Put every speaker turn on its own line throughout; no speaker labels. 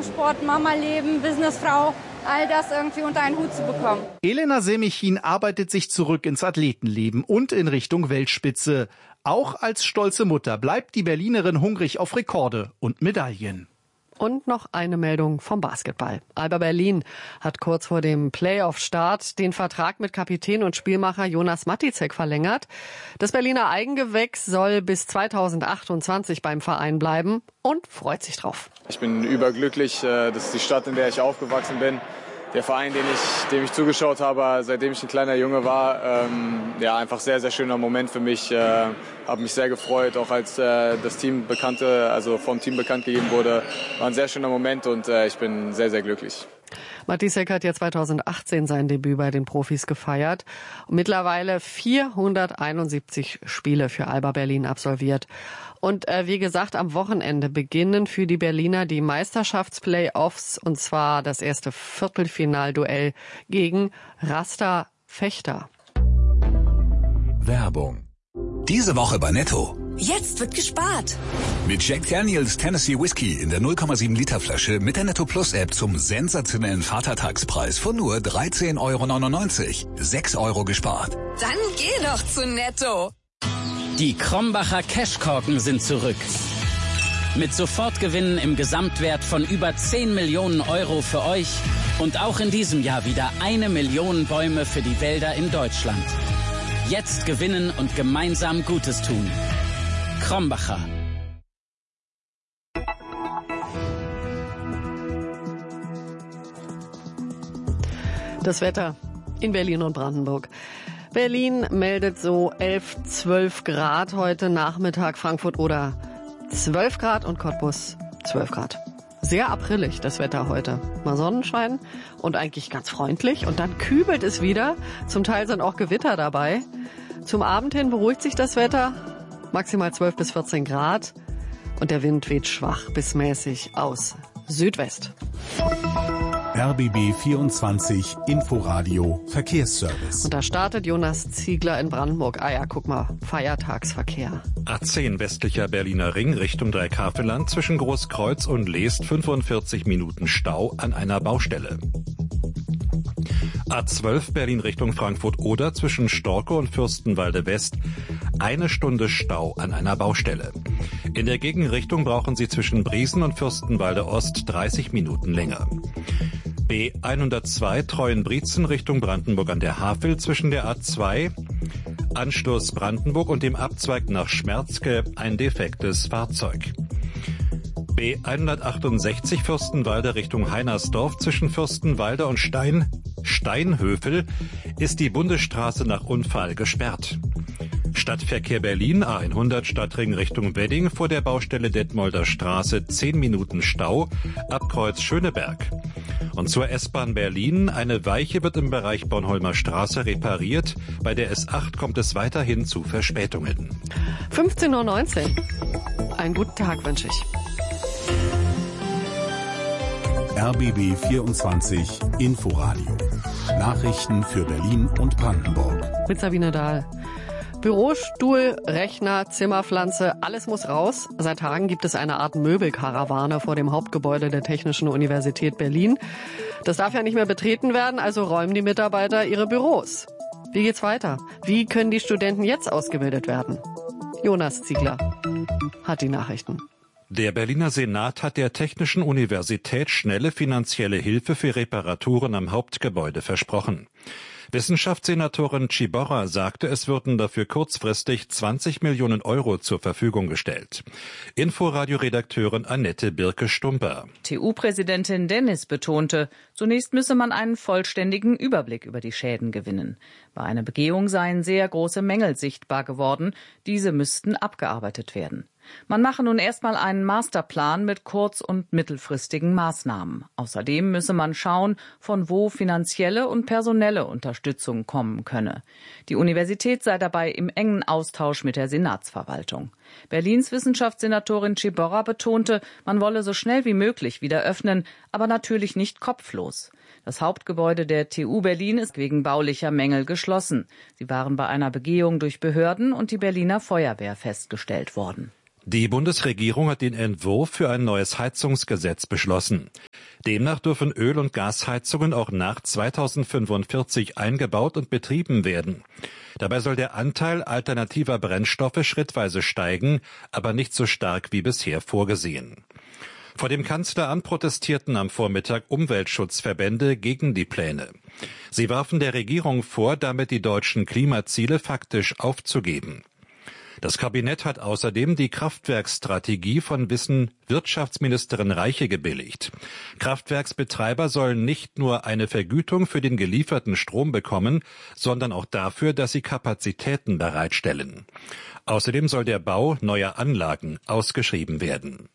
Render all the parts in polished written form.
Leistungssport, Mama-Leben, Businessfrau, all das irgendwie unter einen Hut zu bekommen.
Elena Semichin arbeitet sich zurück ins Athletenleben und in Richtung Weltspitze. Auch als stolze Mutter bleibt die Berlinerin hungrig auf Rekorde und Medaillen.
Und noch eine Meldung vom Basketball. Alba Berlin hat kurz vor dem Playoff-Start den Vertrag mit Kapitän und Spielmacher Jonas Maticek verlängert. Das Berliner Eigengewächs soll bis 2028 beim Verein bleiben und freut sich drauf.
Ich bin überglücklich. Das ist die Stadt, in der ich aufgewachsen bin. Der Verein, dem ich zugeschaut habe, seitdem ich ein kleiner Junge war, einfach sehr, sehr schöner Moment für mich. Habe mich sehr gefreut, auch als das Team vom Team bekannt gegeben wurde. War ein sehr schöner Moment und ich bin sehr, sehr glücklich.
Maticek hat ja 2018 sein Debüt bei den Profis gefeiert und mittlerweile 471 Spiele für Alba Berlin absolviert. Und wie gesagt, am Wochenende beginnen für die Berliner die Meisterschaftsplayoffs, und zwar das erste Viertelfinalduell gegen Rasta Fechter.
Werbung. Diese Woche bei Netto.
Jetzt wird gespart.
Mit Jack Daniels Tennessee Whiskey in der 0,7 Liter Flasche mit der Netto Plus App zum sensationellen Vatertagspreis von nur 13,99 €. 6 € gespart.
Dann geh doch zu Netto.
Die Krombacher Cashkorken sind zurück. Mit Sofortgewinnen im Gesamtwert von über 10 Millionen € für euch und auch in diesem Jahr wieder 1 Million Bäume für die Wälder in Deutschland. Jetzt gewinnen und gemeinsam Gutes tun. Krombacher.
Das Wetter in Berlin und Brandenburg. Berlin meldet so 11, 12 Grad heute Nachmittag, Frankfurt oder 12 Grad und Cottbus 12 Grad. Sehr aprillig das Wetter heute. Mal Sonnenschein und eigentlich ganz freundlich. Und dann kübelt es wieder. Zum Teil sind auch Gewitter dabei. Zum Abend hin beruhigt sich das Wetter. Maximal 12 bis 14 Grad. Und der Wind weht schwach bis mäßig aus Südwest.
RBB 24 Inforadio Verkehrsservice.
Und da startet Jonas Ziegler in Brandenburg. Ah ja, guck mal, Feiertagsverkehr.
A10 westlicher Berliner Ring Richtung Dreikaffelland zwischen Großkreuz und Leest 45 Minuten Stau an einer Baustelle. A12 Berlin Richtung Frankfurt-Oder zwischen Storke und Fürstenwalde West 1 Stunde Stau an einer Baustelle. In der Gegenrichtung brauchen Sie zwischen Briesen und Fürstenwalde Ost 30 Minuten länger. B102 Treuenbrietzen Richtung Brandenburg an der Havel zwischen der A2 Anschluss Brandenburg und dem Abzweig nach Schmerzke ein defektes Fahrzeug. B168 Fürstenwalde Richtung Heinersdorf zwischen Fürstenwalde und Steinhöfel ist die Bundesstraße nach Unfall gesperrt. Stadtverkehr Berlin A100 Stadtring Richtung Wedding vor der Baustelle Detmolder Straße 10 Minuten Stau ab Kreuz Schöneberg. Und zur S-Bahn Berlin, eine Weiche wird im Bereich Bornholmer Straße repariert. Bei der S8 kommt es weiterhin zu Verspätungen.
15:19 Uhr. Einen guten Tag wünsche ich.
RBB 24 Inforadio. Nachrichten für Berlin und Brandenburg.
Mit Sabine Dahl. Bürostuhl, Rechner, Zimmerpflanze, alles muss raus. Seit Tagen gibt es eine Art Möbelkarawane vor dem Hauptgebäude der Technischen Universität Berlin. Das darf ja nicht mehr betreten werden, also räumen die Mitarbeiter ihre Büros. Wie geht's weiter? Wie können die Studenten jetzt ausgebildet werden? Jonas Ziegler hat die Nachrichten.
Der Berliner Senat hat der Technischen Universität schnelle finanzielle Hilfe für Reparaturen am Hauptgebäude versprochen. Wissenschaftssenatorin Ciborra sagte, es würden dafür kurzfristig 20 Millionen € zur Verfügung gestellt. Inforadio-Redakteurin Annette Birke-Stumper.
TU-Präsidentin Dennis betonte, zunächst müsse man einen vollständigen Überblick über die Schäden gewinnen. Bei einer Begehung seien sehr große Mängel sichtbar geworden. Diese müssten abgearbeitet werden. Man mache nun erstmal einen Masterplan mit kurz- und mittelfristigen Maßnahmen. Außerdem müsse man schauen, von wo finanzielle und personelle Unterstützung kommen könne. Die Universität sei dabei im engen Austausch mit der Senatsverwaltung. Berlins Wissenschaftssenatorin Ciborra betonte, man wolle so schnell wie möglich wieder öffnen, aber natürlich nicht kopflos. Das Hauptgebäude der TU Berlin ist wegen baulicher Mängel geschlossen. Sie waren bei einer Begehung durch Behörden und die Berliner Feuerwehr festgestellt worden.
Die Bundesregierung hat den Entwurf für ein neues Heizungsgesetz beschlossen. Demnach dürfen Öl- und Gasheizungen auch nach 2045 eingebaut und betrieben werden. Dabei soll der Anteil alternativer Brennstoffe schrittweise steigen, aber nicht so stark wie bisher vorgesehen. Vor dem Kanzleramt protestierten am Vormittag Umweltschutzverbände gegen die Pläne. Sie warfen der Regierung vor, damit die deutschen Klimaziele faktisch aufzugeben. Das Kabinett hat außerdem die Kraftwerksstrategie von Wirtschaftsministerin Reiche gebilligt. Kraftwerksbetreiber sollen nicht nur eine Vergütung für den gelieferten Strom bekommen, sondern auch dafür, dass sie Kapazitäten bereitstellen. Außerdem soll der Bau neuer Anlagen ausgeschrieben werden.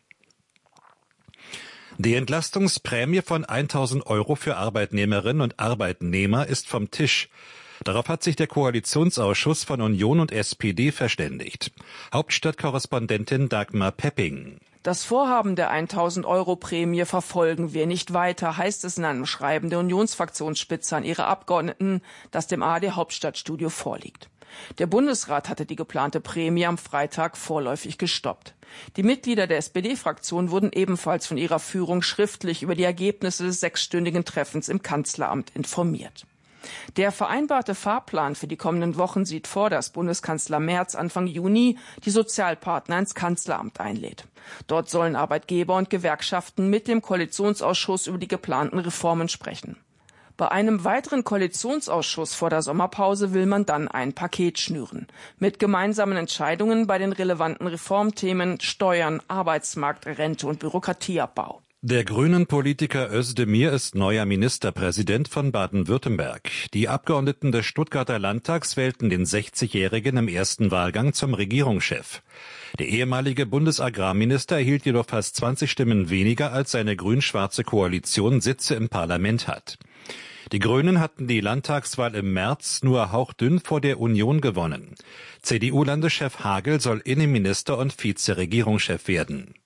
Die Entlastungsprämie von 1.000 € für Arbeitnehmerinnen und Arbeitnehmer ist vom Tisch. Darauf hat sich der Koalitionsausschuss von Union und SPD verständigt. Hauptstadtkorrespondentin Dagmar Pepping.
Das Vorhaben der 1.000 € Prämie verfolgen wir nicht weiter, heißt es in einem Schreiben der Unionsfraktionsspitze an ihre Abgeordneten, das dem ARD Hauptstadtstudio vorliegt. Der Bundesrat hatte die geplante Prämie am Freitag vorläufig gestoppt. Die Mitglieder der SPD-Fraktion wurden ebenfalls von ihrer Führung schriftlich über die Ergebnisse des 6-stündigen Treffens im Kanzleramt informiert. Der vereinbarte Fahrplan für die kommenden Wochen sieht vor, dass Bundeskanzler Merz Anfang Juni die Sozialpartner ins Kanzleramt einlädt. Dort sollen Arbeitgeber und Gewerkschaften mit dem Koalitionsausschuss über die geplanten Reformen sprechen. Bei einem weiteren Koalitionsausschuss vor der Sommerpause will man dann ein Paket schnüren. Mit gemeinsamen Entscheidungen bei den relevanten Reformthemen Steuern, Arbeitsmarkt, Rente und Bürokratieabbau.
Der Grünen-Politiker Özdemir ist neuer Ministerpräsident von Baden-Württemberg. Die Abgeordneten des Stuttgarter Landtags wählten den 60-Jährigen im ersten Wahlgang zum Regierungschef. Der ehemalige Bundesagrarminister erhielt jedoch fast 20 Stimmen weniger, als seine grün-schwarze Koalition Sitze im Parlament hat. Die Grünen hatten die Landtagswahl im März nur hauchdünn vor der Union gewonnen. CDU-Landeschef Hagel soll Innenminister und Vizeregierungschef werden.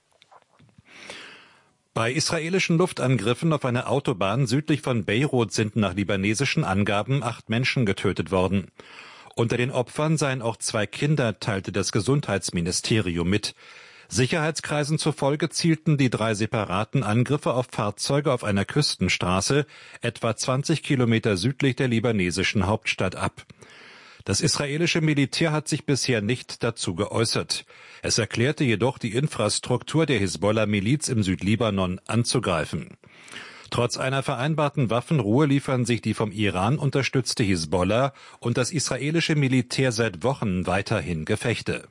Bei israelischen Luftangriffen auf eine Autobahn südlich von Beirut sind nach libanesischen Angaben 8 Menschen getötet worden. Unter den Opfern seien auch 2 Kinder, teilte das Gesundheitsministerium mit. Sicherheitskreisen zufolge zielten die 3 separaten Angriffe auf Fahrzeuge auf einer Küstenstraße etwa 20 Kilometer südlich der libanesischen Hauptstadt ab. Das israelische Militär hat sich bisher nicht dazu geäußert. Es erklärte jedoch, die Infrastruktur der Hisbollah-Miliz im Südlibanon anzugreifen. Trotz einer vereinbarten Waffenruhe liefern sich die vom Iran unterstützte Hisbollah und das israelische Militär seit Wochen weiterhin Gefechte.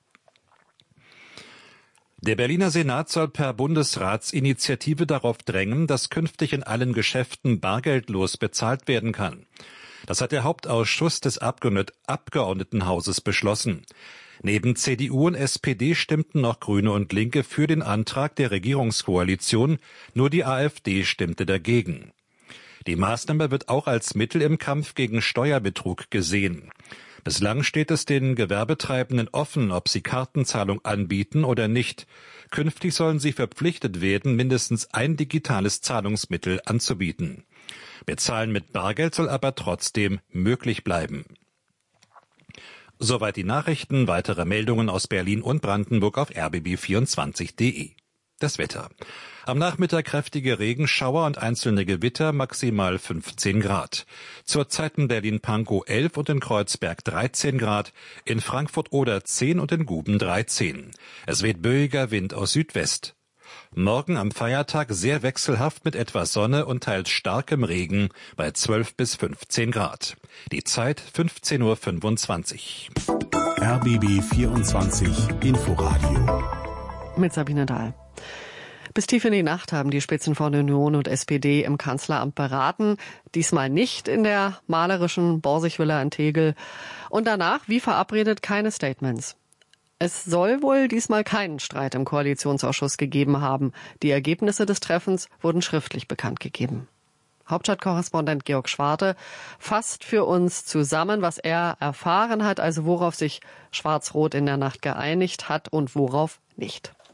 Der Berliner Senat soll per Bundesratsinitiative darauf drängen, dass künftig in allen Geschäften bargeldlos bezahlt werden kann. Das hat der Hauptausschuss des Abgeordnetenhauses beschlossen. Neben CDU und SPD stimmten noch Grüne und Linke für den Antrag der Regierungskoalition, nur die AfD stimmte dagegen. Die Maßnahme wird auch als Mittel im Kampf gegen Steuerbetrug gesehen. Bislang steht es den Gewerbetreibenden offen, ob sie Kartenzahlung anbieten oder nicht. Künftig sollen sie verpflichtet werden, mindestens ein digitales Zahlungsmittel anzubieten. Bezahlen mit Bargeld soll aber trotzdem möglich bleiben. Soweit die Nachrichten. Weitere Meldungen aus Berlin und Brandenburg auf rbb24.de. Das Wetter. Am Nachmittag kräftige Regenschauer und einzelne Gewitter, maximal 15 Grad. Zurzeit in Berlin-Pankow 11 und in Kreuzberg 13 Grad, in Frankfurt-Oder 10 und in Guben 13. Es weht böiger Wind aus Südwest. Morgen am Feiertag sehr wechselhaft mit etwas Sonne und teils starkem Regen bei 12 bis 15 Grad. Die Zeit 15:25 Uhr.
RBB 24 Inforadio.
Mit Sabine Dahl. Bis tief in die Nacht haben die Spitzen von Union und SPD im Kanzleramt beraten. Diesmal nicht in der malerischen Borsigvilla in Tegel. Und danach, wie verabredet, keine Statements. Es soll wohl diesmal keinen Streit im Koalitionsausschuss gegeben haben. Die Ergebnisse des Treffens wurden schriftlich bekannt gegeben. Hauptstadtkorrespondent Georg Schwarte fasst für uns zusammen, was er erfahren hat, also worauf sich Schwarz-Rot in der Nacht geeinigt hat und worauf nicht.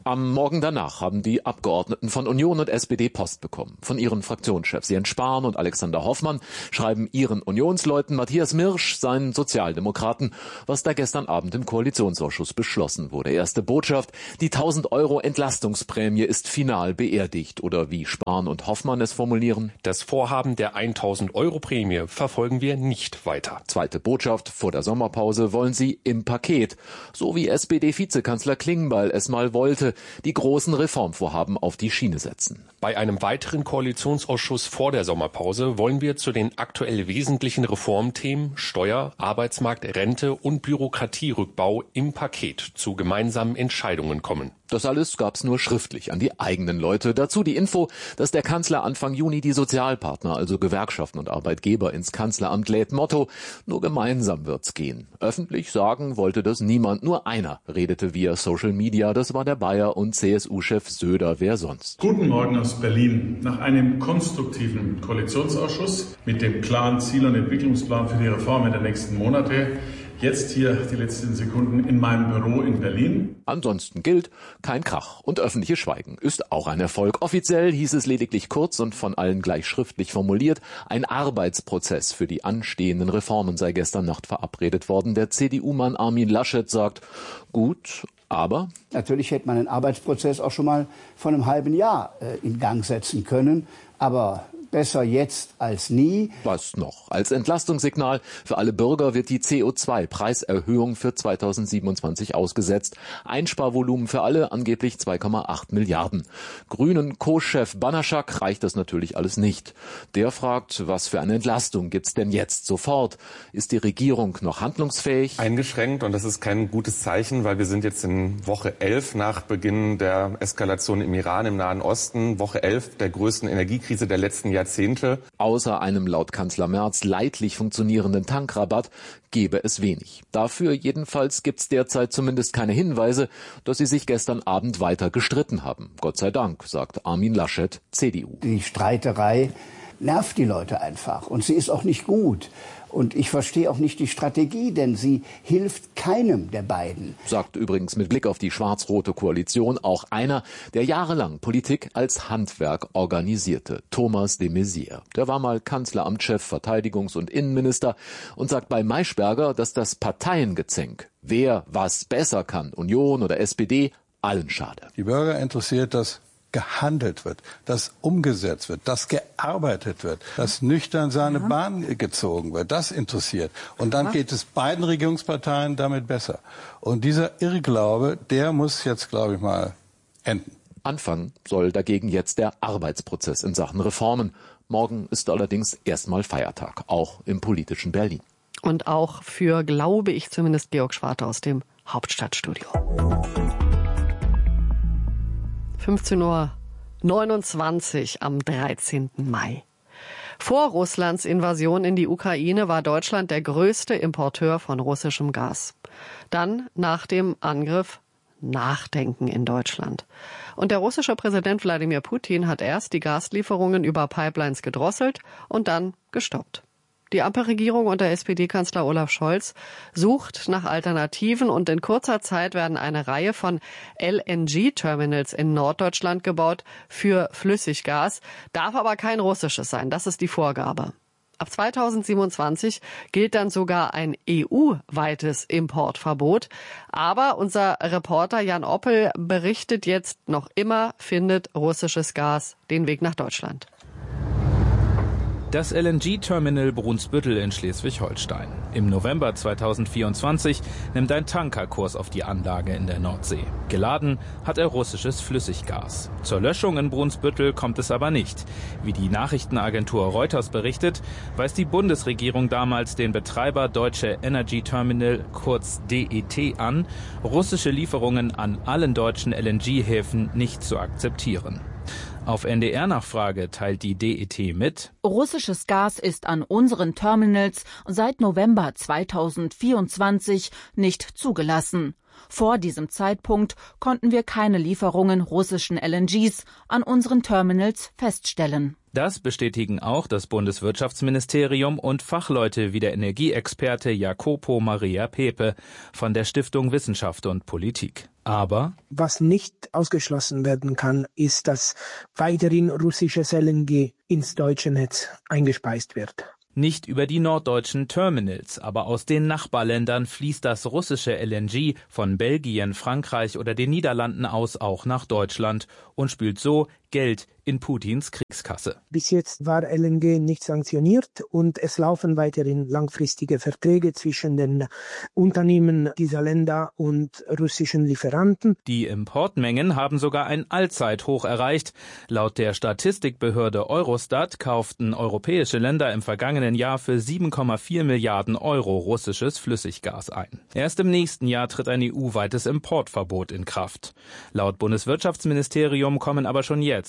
Am Morgen danach haben die Abgeordneten von Union und SPD Post bekommen. Von ihren Fraktionschefs Jens Spahn und Alexander Hoffmann schreiben ihren Unionsleuten Matthias Mirsch, seinen Sozialdemokraten, was da gestern Abend im Koalitionsausschuss beschlossen wurde. Erste Botschaft: Die 1.000 € Entlastungsprämie ist final beerdigt. Oder wie Spahn und Hoffmann es formulieren:
Das Vorhaben der 1.000 € Prämie verfolgen wir nicht weiter.
Zweite Botschaft: Vor der Sommerpause wollen sie im Paket, so wie SPD-Vizekanzler Klingbeil es mal wollte, die großen Reformvorhaben auf die Schiene setzen.
Bei einem weiteren Koalitionsausschuss vor der Sommerpause wollen wir zu den aktuell wesentlichen Reformthemen Steuer, Arbeitsmarkt, Rente und Bürokratierückbau im Paket zu gemeinsamen Entscheidungen kommen.
Das alles gab's nur schriftlich an die eigenen Leute. Dazu die Info, dass der Kanzler Anfang Juni die Sozialpartner, also Gewerkschaften und Arbeitgeber, ins Kanzleramt lädt. Motto: Nur gemeinsam wird's gehen. Öffentlich sagen wollte das niemand. Nur einer redete via Social Media. Das war der Bayer- und CSU-Chef Söder. Wer sonst?
Guten Morgen aus Berlin. Nach einem konstruktiven Koalitionsausschuss mit dem klaren Ziel- und Entwicklungsplan für die Reformen der nächsten Monate jetzt hier die letzten Sekunden in meinem Büro in Berlin.
Ansonsten gilt: kein Krach und öffentliches Schweigen ist auch ein Erfolg. Offiziell hieß es lediglich kurz und von allen gleich schriftlich formuliert: Ein Arbeitsprozess für die anstehenden Reformen sei gestern Nacht verabredet worden. Der CDU-Mann Armin Laschet sagt: Gut, aber
natürlich hätte man einen Arbeitsprozess auch schon mal vor einem halben Jahr in Gang setzen können. Aber besser jetzt als nie.
Was noch? Als Entlastungssignal für alle Bürger wird die CO2-Preiserhöhung für 2027 ausgesetzt. Einsparvolumen für alle angeblich 2,8 Milliarden. Grünen Co-Chef Banaschak reicht das natürlich alles nicht. Der fragt, was für eine Entlastung gibt's denn jetzt sofort? Ist die Regierung noch handlungsfähig?
Eingeschränkt, und das ist kein gutes Zeichen, weil wir sind jetzt in Woche 11 nach Beginn der Eskalation im Iran, im Nahen Osten. Woche 11 der größten Energiekrise der letzten Jahrzehnte.
Außer einem laut Kanzler Merz leidlich funktionierenden Tankrabatt gäbe es wenig. Dafür jedenfalls gibt's derzeit zumindest keine Hinweise, dass sie sich gestern Abend weiter gestritten haben. Gott sei Dank, sagt Armin Laschet, CDU.
Die Streiterei nervt die Leute einfach und sie ist auch nicht gut. Und ich verstehe auch nicht die Strategie, denn sie hilft keinem der beiden.
Sagt übrigens mit Blick auf die schwarz-rote Koalition auch einer, der jahrelang Politik als Handwerk organisierte, Thomas de Maizière. Der war mal Kanzleramtschef, Verteidigungs- und Innenminister und sagt bei Maischberger, dass das Parteiengezänk, wer was besser kann, Union oder SPD, allen schade.
Die Bürger interessiert das gehandelt wird, dass umgesetzt wird, dass gearbeitet wird, dass nüchtern seine Bahn gezogen wird. Das interessiert. Und dann geht es beiden Regierungsparteien damit besser. Und dieser Irrglaube, der muss jetzt, glaube ich mal, enden.
Anfangen soll dagegen jetzt der Arbeitsprozess in Sachen Reformen. Morgen ist allerdings erstmal Feiertag, auch im politischen Berlin.
Und auch für, glaube ich, zumindest Georg Schwarte aus dem Hauptstadtstudio. 15:29 Uhr am 13. Mai. Vor Russlands Invasion in die Ukraine war Deutschland der größte Importeur von russischem Gas. Dann, nach dem Angriff, Nachdenken in Deutschland. Und der russische Präsident Wladimir Putin hat erst die Gaslieferungen über Pipelines gedrosselt und dann gestoppt. Die Ampelregierung unter SPD-Kanzler Olaf Scholz sucht nach Alternativen und in kurzer Zeit werden eine Reihe von LNG-Terminals in Norddeutschland gebaut für Flüssiggas, darf aber kein russisches sein, das ist die Vorgabe. Ab 2027 gilt dann sogar ein EU-weites Importverbot. Aber unser Reporter Jan Oppel berichtet jetzt, noch immer findet russisches Gas den Weg nach Deutschland.
Das LNG-Terminal Brunsbüttel in Schleswig-Holstein. Im November 2024 nimmt ein Tanker Kurs auf die Anlage in der Nordsee. Geladen hat er russisches Flüssiggas. Zur Löschung in Brunsbüttel kommt es aber nicht. Wie die Nachrichtenagentur Reuters berichtet, weist die Bundesregierung damals den Betreiber Deutsche Energy Terminal, kurz DET, an, russische Lieferungen an allen deutschen LNG-Häfen nicht zu akzeptieren. Auf NDR-Nachfrage teilt die DET mit:
Russisches Gas ist an unseren Terminals seit November 2024 nicht zugelassen. Vor diesem Zeitpunkt konnten wir keine Lieferungen russischen LNGs an unseren Terminals feststellen.
Das bestätigen auch das Bundeswirtschaftsministerium und Fachleute wie der Energieexperte Jacopo Maria Pepe von der Stiftung Wissenschaft und Politik. Aber
was nicht ausgeschlossen werden kann, ist, dass weiterhin russisches LNG ins deutsche Netz eingespeist wird.
Nicht über die norddeutschen Terminals, aber aus den Nachbarländern fließt das russische LNG von Belgien, Frankreich oder den Niederlanden aus auch nach Deutschland und spült so Geld in Putins Kriegskasse.
Bis jetzt war LNG nicht sanktioniert und es laufen weiterhin langfristige Verträge zwischen den Unternehmen dieser Länder und russischen Lieferanten.
Die Importmengen haben sogar ein Allzeithoch erreicht. Laut der Statistikbehörde Eurostat kauften europäische Länder im vergangenen Jahr für 7,4 Milliarden Euro russisches Flüssiggas ein. Erst im nächsten Jahr tritt ein EU-weites Importverbot in Kraft. Laut Bundeswirtschaftsministerium kommen aber schon jetzt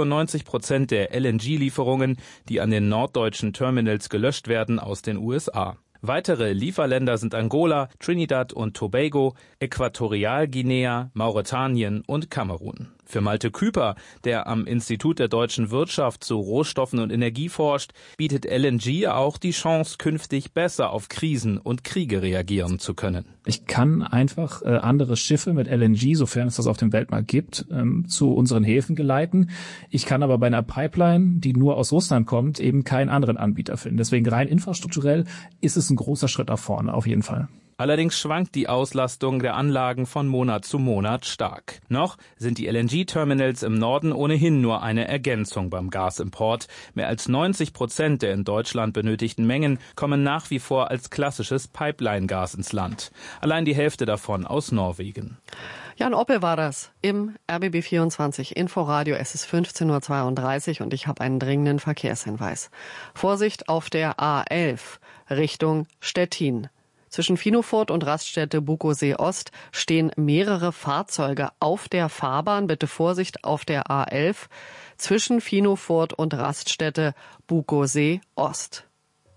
94% der LNG-Lieferungen, die an den norddeutschen Terminals gelöscht werden, aus den USA. Weitere Lieferländer sind Angola, Trinidad und Tobago, Äquatorialguinea, Mauretanien und Kamerun. Für Malte Küper, der am Institut der deutschen Wirtschaft zu Rohstoffen und Energie forscht, bietet LNG auch die Chance, künftig besser auf Krisen und Kriege reagieren zu können.
Ich kann einfach andere Schiffe mit LNG, sofern es das auf dem Weltmarkt gibt, zu unseren Häfen geleiten. Ich kann aber bei einer Pipeline, die nur aus Russland kommt, eben keinen anderen Anbieter finden. Deswegen rein infrastrukturell ist es ein großer Schritt nach vorne, auf jeden Fall.
Allerdings schwankt die Auslastung der Anlagen von Monat zu Monat stark. Noch sind die LNG-Terminals im Norden ohnehin nur eine Ergänzung beim Gasimport. Mehr als 90% der in Deutschland benötigten Mengen kommen nach wie vor als klassisches Pipeline-Gas ins Land. Allein die Hälfte davon aus Norwegen.
Jan Oppel war das im RBB 24 Inforadio. Es ist 15:32 Uhr und ich habe einen dringenden Verkehrshinweis. Vorsicht auf der A11 Richtung Stettin. Zwischen Finofurt und Raststätte Bukosee Ost stehen mehrere Fahrzeuge auf der Fahrbahn. Bitte Vorsicht auf der A11 zwischen Finofurt und Raststätte Bukosee Ost.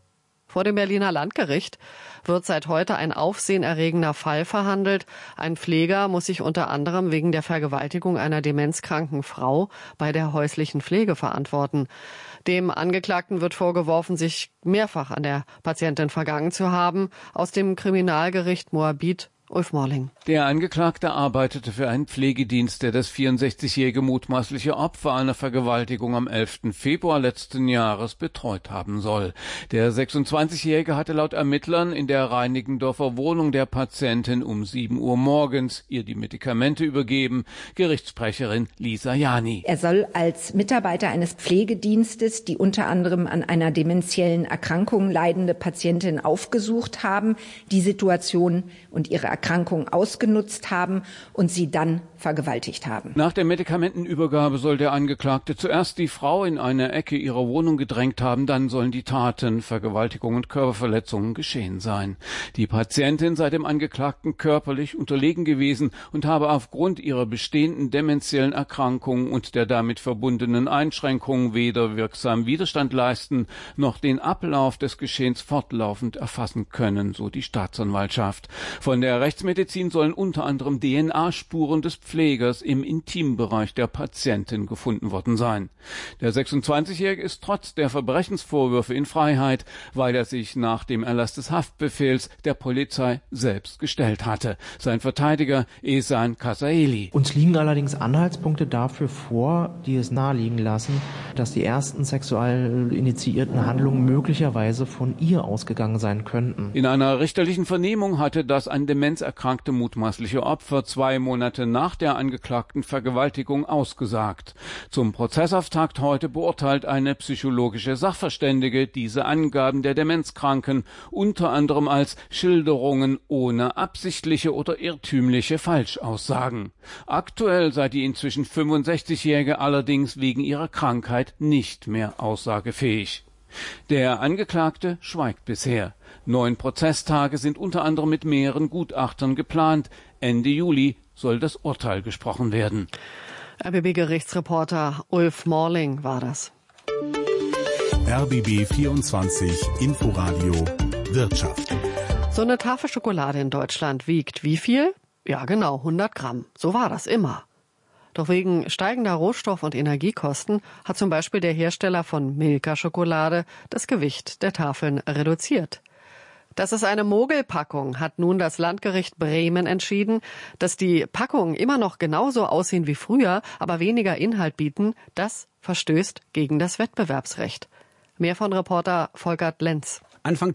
Vor dem Berliner Landgericht wird seit heute ein aufsehenerregender Fall verhandelt. Ein Pfleger muss sich unter anderem wegen der Vergewaltigung einer demenzkranken Frau bei der häuslichen Pflege verantworten. Dem Angeklagten wird vorgeworfen, sich mehrfach an der Patientin vergangen zu haben. Aus dem Kriminalgericht Moabit, Ulf Morling.
Der Angeklagte arbeitete für einen Pflegedienst, der das 64-jährige mutmaßliche Opfer einer Vergewaltigung am 11. Februar letzten Jahres betreut haben soll. Der 26-jährige hatte laut Ermittlern in der Reinickendorfer Wohnung der Patientin um 7 Uhr morgens ihr die Medikamente übergeben. Gerichtssprecherin Lisa Jani.
Er soll als Mitarbeiter eines Pflegedienstes die unter anderem an einer dementiellen Erkrankung leidende Patientin aufgesucht haben, die Situation und ihre Erkrankung ausgenutzt haben und sie dann vergewaltigt haben.
Nach der Medikamentenübergabe soll der Angeklagte zuerst die Frau in eine Ecke ihrer Wohnung gedrängt haben, dann sollen die Taten, Vergewaltigung und Körperverletzungen geschehen sein. Die Patientin sei dem Angeklagten körperlich unterlegen gewesen und habe aufgrund ihrer bestehenden dementiellen Erkrankung und der damit verbundenen Einschränkungen weder wirksam Widerstand leisten, noch den Ablauf des Geschehens fortlaufend erfassen können, so die Staatsanwaltschaft. Von der Rechtsmedizin sollen unter anderem DNA-Spuren des Pflegers im Intimbereich der Patientin gefunden worden sein. Der 26-Jährige ist trotz der Verbrechensvorwürfe in Freiheit, weil er sich nach dem Erlass des Haftbefehls der Polizei selbst gestellt hatte. Sein Verteidiger Ehsan Kasaeli.
Uns liegen allerdings Anhaltspunkte dafür vor, die es naheliegen lassen, dass die ersten sexuell initiierten Handlungen möglicherweise von ihr ausgegangen sein könnten.
In einer richterlichen Vernehmung hatte das an demenzerkrankte mutmaßliche Opfer 2 Monate nach der angeklagten Vergewaltigung ausgesagt. Zum Prozessauftakt heute beurteilt eine psychologische Sachverständige diese Angaben der Demenzkranken unter anderem als Schilderungen ohne absichtliche oder irrtümliche Falschaussagen. Aktuell sei die inzwischen 65-Jährige allerdings wegen ihrer Krankheit nicht mehr aussagefähig. Der Angeklagte schweigt bisher. 9 Prozesstage sind unter anderem mit mehreren Gutachtern geplant. Ende Juli soll das Urteil gesprochen werden.
RBB-Gerichtsreporter Ulf Morling war das.
RBB 24 Inforadio Wirtschaft.
So eine Tafel Schokolade in Deutschland wiegt wie viel? Ja genau, 100 Gramm. So war das immer. Doch wegen steigender Rohstoff- und Energiekosten hat zum Beispiel der Hersteller von Milka-Schokolade das Gewicht der Tafeln reduziert. Das ist eine Mogelpackung, hat nun das Landgericht Bremen entschieden. Dass die Packungen immer noch genauso aussehen wie früher, aber weniger Inhalt bieten, das verstößt gegen das Wettbewerbsrecht. Mehr von Reporter Volkert Lenz.
Anfang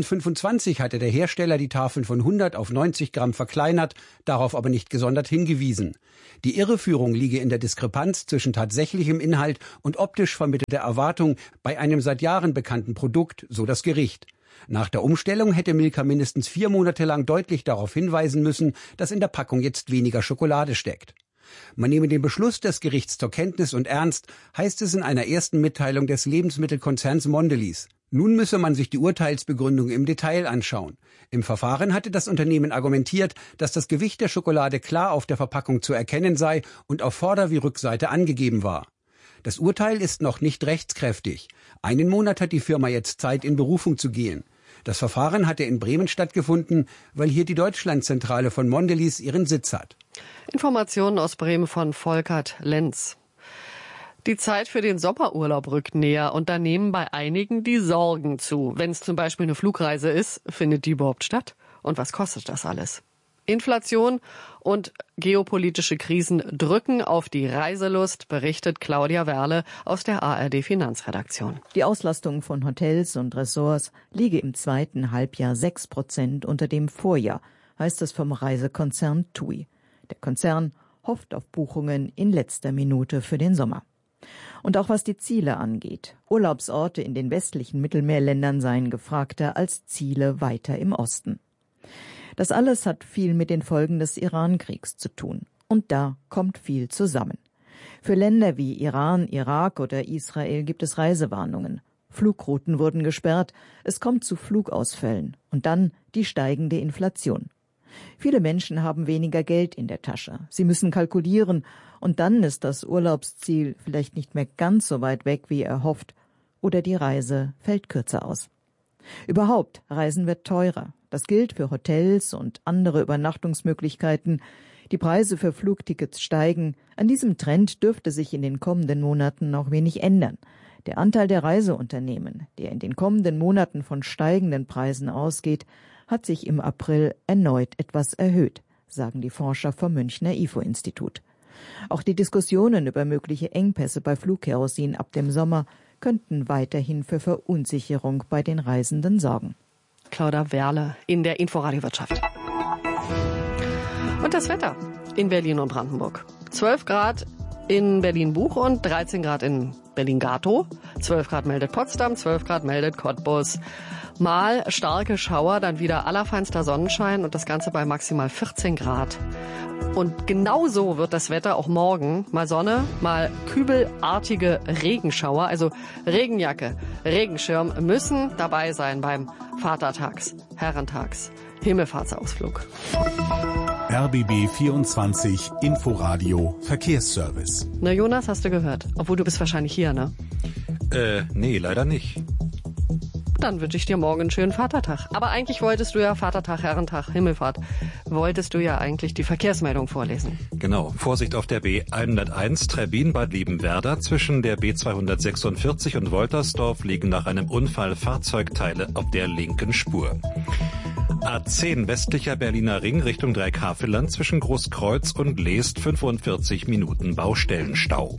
2025 hatte der Hersteller die Tafeln von 100 auf 90 Gramm verkleinert, darauf aber nicht gesondert hingewiesen. Die Irreführung liege in der Diskrepanz zwischen tatsächlichem Inhalt und optisch vermittelter Erwartung bei einem seit Jahren bekannten Produkt, so das Gericht. Nach der Umstellung hätte Milka mindestens 4 Monate lang deutlich darauf hinweisen müssen, dass in der Packung jetzt weniger Schokolade steckt. Man nehme den Beschluss des Gerichts zur Kenntnis und ernst, heißt es in einer ersten Mitteilung des Lebensmittelkonzerns Mondelez. Nun müsse man sich die Urteilsbegründung im Detail anschauen. Im Verfahren hatte das Unternehmen argumentiert, dass das Gewicht der Schokolade klar auf der Verpackung zu erkennen sei und auf Vorder- wie Rückseite angegeben war. Das Urteil ist noch nicht rechtskräftig. 1 Monat hat die Firma jetzt Zeit, in Berufung zu gehen. Das Verfahren hatte in Bremen stattgefunden, weil hier die Deutschlandzentrale von Mondelez ihren Sitz hat.
Informationen aus Bremen von Volkert Lenz. Die Zeit für den Sommerurlaub rückt näher und da nehmen bei einigen die Sorgen zu. Wenn es zum Beispiel eine Flugreise ist, findet die überhaupt statt? Und was kostet das alles? Inflation und geopolitische Krisen drücken auf die Reiselust, berichtet Claudia Werle aus der ARD Finanzredaktion.
Die Auslastung von Hotels und Ressorts liege im zweiten Halbjahr 6% unter dem Vorjahr, heißt es vom Reisekonzern TUI. Der Konzern hofft auf Buchungen in letzter Minute für den Sommer. Und auch was die Ziele angeht. Urlaubsorte in den westlichen Mittelmeerländern seien gefragter als Ziele weiter im Osten. Das alles hat viel mit den Folgen des Iran-Kriegs zu tun. Und da kommt viel zusammen. Für Länder wie Iran, Irak oder Israel gibt es Reisewarnungen. Flugrouten wurden gesperrt, es kommt zu Flugausfällen und dann die steigende Inflation. Viele Menschen haben weniger Geld in der Tasche. Sie müssen kalkulieren und dann ist das Urlaubsziel vielleicht nicht mehr ganz so weit weg, wie erhofft, oder die Reise fällt kürzer aus. Überhaupt, Reisen wird teurer. Das gilt für Hotels und andere Übernachtungsmöglichkeiten. Die Preise für Flugtickets steigen. An diesem Trend dürfte sich in den kommenden Monaten noch wenig ändern. Der Anteil der Reiseunternehmen, der in den kommenden Monaten von steigenden Preisen ausgeht, hat sich im April erneut etwas erhöht, sagen die Forscher vom Münchner IFO-Institut. Auch die Diskussionen über mögliche Engpässe bei Flugkerosin ab dem Sommer könnten weiterhin für Verunsicherung bei den Reisenden sorgen.
Claudia Werle in der Inforadio-Wirtschaft. Und das Wetter in Berlin und Brandenburg. 12 Grad in Berlin-Buch und 13 Grad in Berlin-Gatow. 12 Grad meldet Potsdam, 12 Grad meldet Cottbus. Mal starke Schauer, dann wieder allerfeinster Sonnenschein und das Ganze bei maximal 14 Grad. Und genauso wird das Wetter auch morgen. Mal Sonne, mal kübelartige Regenschauer. Also Regenjacke, Regenschirm müssen dabei sein beim Vatertags-, Herrentags-, Himmelfahrtsausflug.
RBB 24 Inforadio Verkehrsservice.
Na Jonas, hast du gehört? Obwohl du bist wahrscheinlich hier, ne?
Nee, leider nicht.
Dann wünsche ich dir morgen einen schönen Vatertag. Aber eigentlich wolltest du ja Vatertag, Herrentag, Himmelfahrt, wolltest du ja eigentlich die Verkehrsmeldung vorlesen.
Genau. Vorsicht auf der B101 Trebbin-Bad Liebenwerda. Zwischen der B246 und Woltersdorf liegen nach einem Unfall Fahrzeugteile auf der linken Spur. A10 westlicher Berliner Ring Richtung Dreieckhavelland zwischen Großkreuz und Leest 45 Minuten Baustellenstau.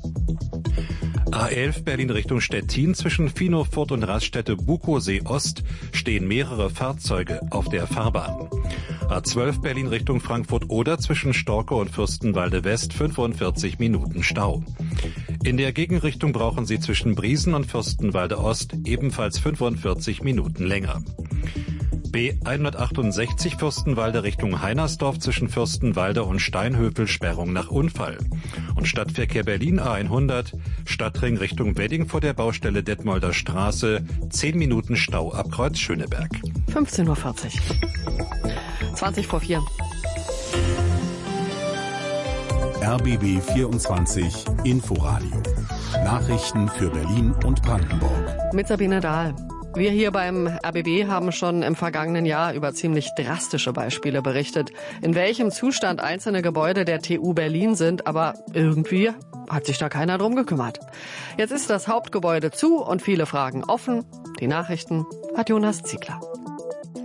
A11 Berlin Richtung Stettin zwischen Finofurt und Raststätte Bukowsee Ost stehen mehrere Fahrzeuge auf der Fahrbahn. A12 Berlin Richtung Frankfurt-Oder zwischen Storke und Fürstenwalde West 45 Minuten Stau. In der Gegenrichtung brauchen Sie zwischen Briesen und Fürstenwalde Ost ebenfalls 45 Minuten länger. B168 Fürstenwalde Richtung Heinersdorf zwischen Fürstenwalde und Steinhöfel Sperrung nach Unfall. Und Stadtverkehr Berlin A100 Stadtring Richtung Wedding vor der Baustelle Detmolder Straße 10 Minuten Stau ab Kreuz Schöneberg.
15:40 Uhr. 20:04.
RBB 24 Inforadio. Nachrichten für Berlin und Brandenburg.
Mit Sabine Dahl. Wir hier beim RBB haben schon im vergangenen Jahr über ziemlich drastische Beispiele berichtet, in welchem Zustand einzelne Gebäude der TU Berlin sind, aber irgendwie hat sich da keiner drum gekümmert. Jetzt ist das Hauptgebäude zu und viele Fragen offen. Die Nachrichten hat Jonas Ziegler.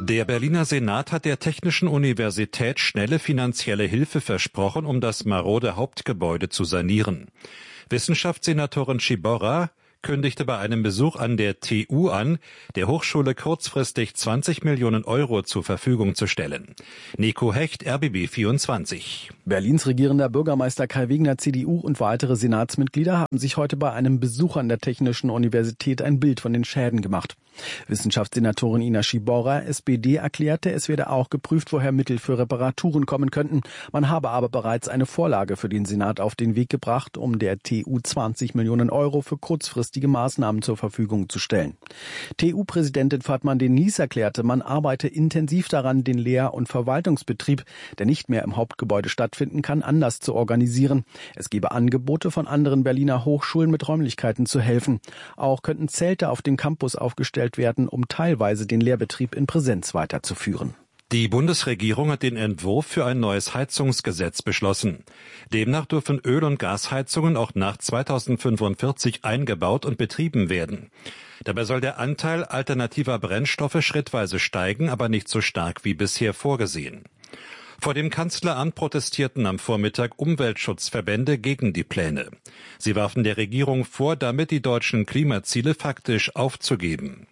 Der Berliner Senat hat der Technischen Universität schnelle finanzielle Hilfe versprochen, um das marode Hauptgebäude zu sanieren. Wissenschaftssenatorin Ciborra kündigte bei einem Besuch an der TU an, der Hochschule kurzfristig 20 Millionen Euro zur Verfügung zu stellen. Nico Hecht, RBB 24.
Berlins regierender Bürgermeister Kai Wegner, CDU und weitere Senatsmitglieder haben sich heute bei einem Besuch an der Technischen Universität ein Bild von den Schäden gemacht. Wissenschaftssenatorin Ina Ciborra, SPD, erklärte, es werde auch geprüft, woher Mittel für Reparaturen kommen könnten. Man habe aber bereits eine Vorlage für den Senat auf den Weg gebracht, um der TU 20 Millionen Euro für kurzfristige Maßnahmen zur Verfügung zu stellen. TU-Präsidentin Fatma Deniz erklärte, man arbeite intensiv daran, den Lehr- und Verwaltungsbetrieb, der nicht mehr im Hauptgebäude stattfinden kann, anders zu organisieren. Es gebe Angebote von anderen Berliner Hochschulen mit Räumlichkeiten zu helfen. Auch könnten Zelte auf dem Campus aufgestellt werden, um teilweise den Lehrbetrieb in Präsenz weiterzuführen.
Die Bundesregierung hat den Entwurf für ein neues Heizungsgesetz beschlossen. Demnach dürfen Öl- und Gasheizungen auch nach 2045 eingebaut und betrieben werden. Dabei soll der Anteil alternativer Brennstoffe schrittweise steigen, aber nicht so stark wie bisher vorgesehen. Vor dem Kanzleramt protestierten am Vormittag Umweltschutzverbände gegen die Pläne. Sie warfen der Regierung vor, damit die deutschen Klimaziele faktisch aufzugeben.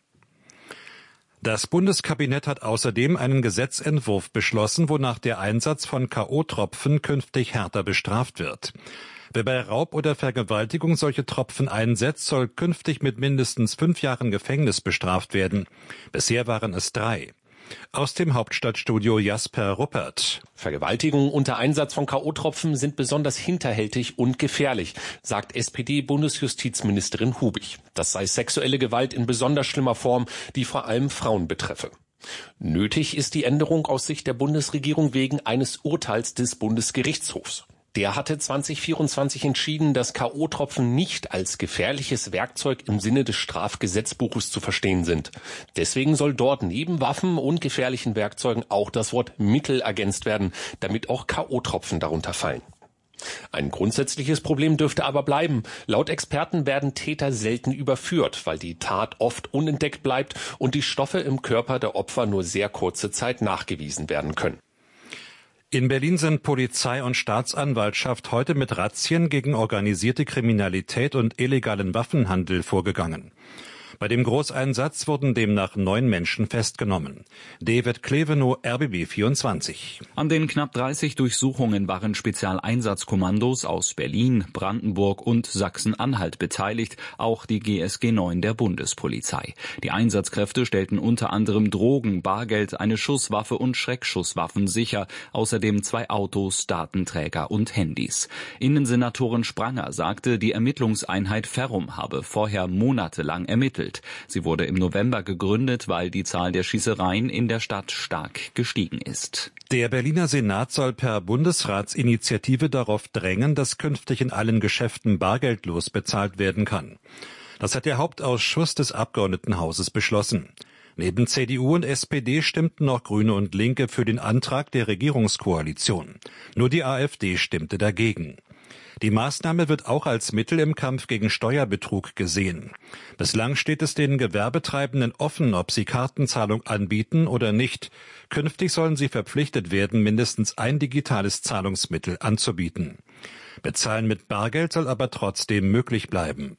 Das Bundeskabinett hat außerdem einen Gesetzentwurf beschlossen, wonach der Einsatz von K.O.-Tropfen künftig härter bestraft wird. Wer bei Raub oder Vergewaltigung solche Tropfen einsetzt, soll künftig mit mindestens 5 Jahren Gefängnis bestraft werden. Bisher waren es 3. Aus dem Hauptstadtstudio Jasper Ruppert.
Vergewaltigungen unter Einsatz von K.O.-Tropfen sind besonders hinterhältig und gefährlich, sagt SPD-Bundesjustizministerin Hubig. Das sei sexuelle Gewalt in besonders schlimmer Form, die vor allem Frauen betreffe. Nötig ist die Änderung aus Sicht der Bundesregierung wegen eines Urteils des Bundesgerichtshofs. Der hatte 2024 entschieden, dass K.O.-Tropfen nicht als gefährliches Werkzeug im Sinne des Strafgesetzbuches zu verstehen sind. Deswegen soll dort neben Waffen und gefährlichen Werkzeugen auch das Wort Mittel ergänzt werden, damit auch K.O.-Tropfen darunter fallen. Ein grundsätzliches Problem dürfte aber bleiben. Laut Experten werden Täter selten überführt, weil die Tat oft unentdeckt bleibt und die Stoffe im Körper der Opfer nur sehr kurze Zeit nachgewiesen werden können.
In Berlin sind Polizei und Staatsanwaltschaft heute mit Razzien gegen organisierte Kriminalität und illegalen Waffenhandel vorgegangen. Bei dem Großeinsatz wurden demnach 9 Menschen festgenommen. David Klevenow, RBB 24.
An den knapp 30 Durchsuchungen waren Spezialeinsatzkommandos aus Berlin, Brandenburg und Sachsen-Anhalt beteiligt, auch die GSG 9 der Bundespolizei. Die Einsatzkräfte stellten unter anderem Drogen, Bargeld, eine Schusswaffe und Schreckschusswaffen sicher, außerdem 2 Autos, Datenträger und Handys. Innensenatorin Spranger sagte, die Ermittlungseinheit Ferrum habe vorher monatelang ermittelt. Sie wurde im November gegründet, weil die Zahl der Schießereien in der Stadt stark gestiegen ist.
Der Berliner Senat soll per Bundesratsinitiative darauf drängen, dass künftig in allen Geschäften bargeldlos bezahlt werden kann. Das hat der Hauptausschuss des Abgeordnetenhauses beschlossen. Neben CDU und SPD stimmten noch Grüne und Linke für den Antrag der Regierungskoalition. Nur die AfD stimmte dagegen. Die Maßnahme wird auch als Mittel im Kampf gegen Steuerbetrug gesehen. Bislang steht es den Gewerbetreibenden offen, ob sie Kartenzahlung anbieten oder nicht. Künftig sollen sie verpflichtet werden, mindestens ein digitales Zahlungsmittel anzubieten. Bezahlen mit Bargeld soll aber trotzdem möglich bleiben.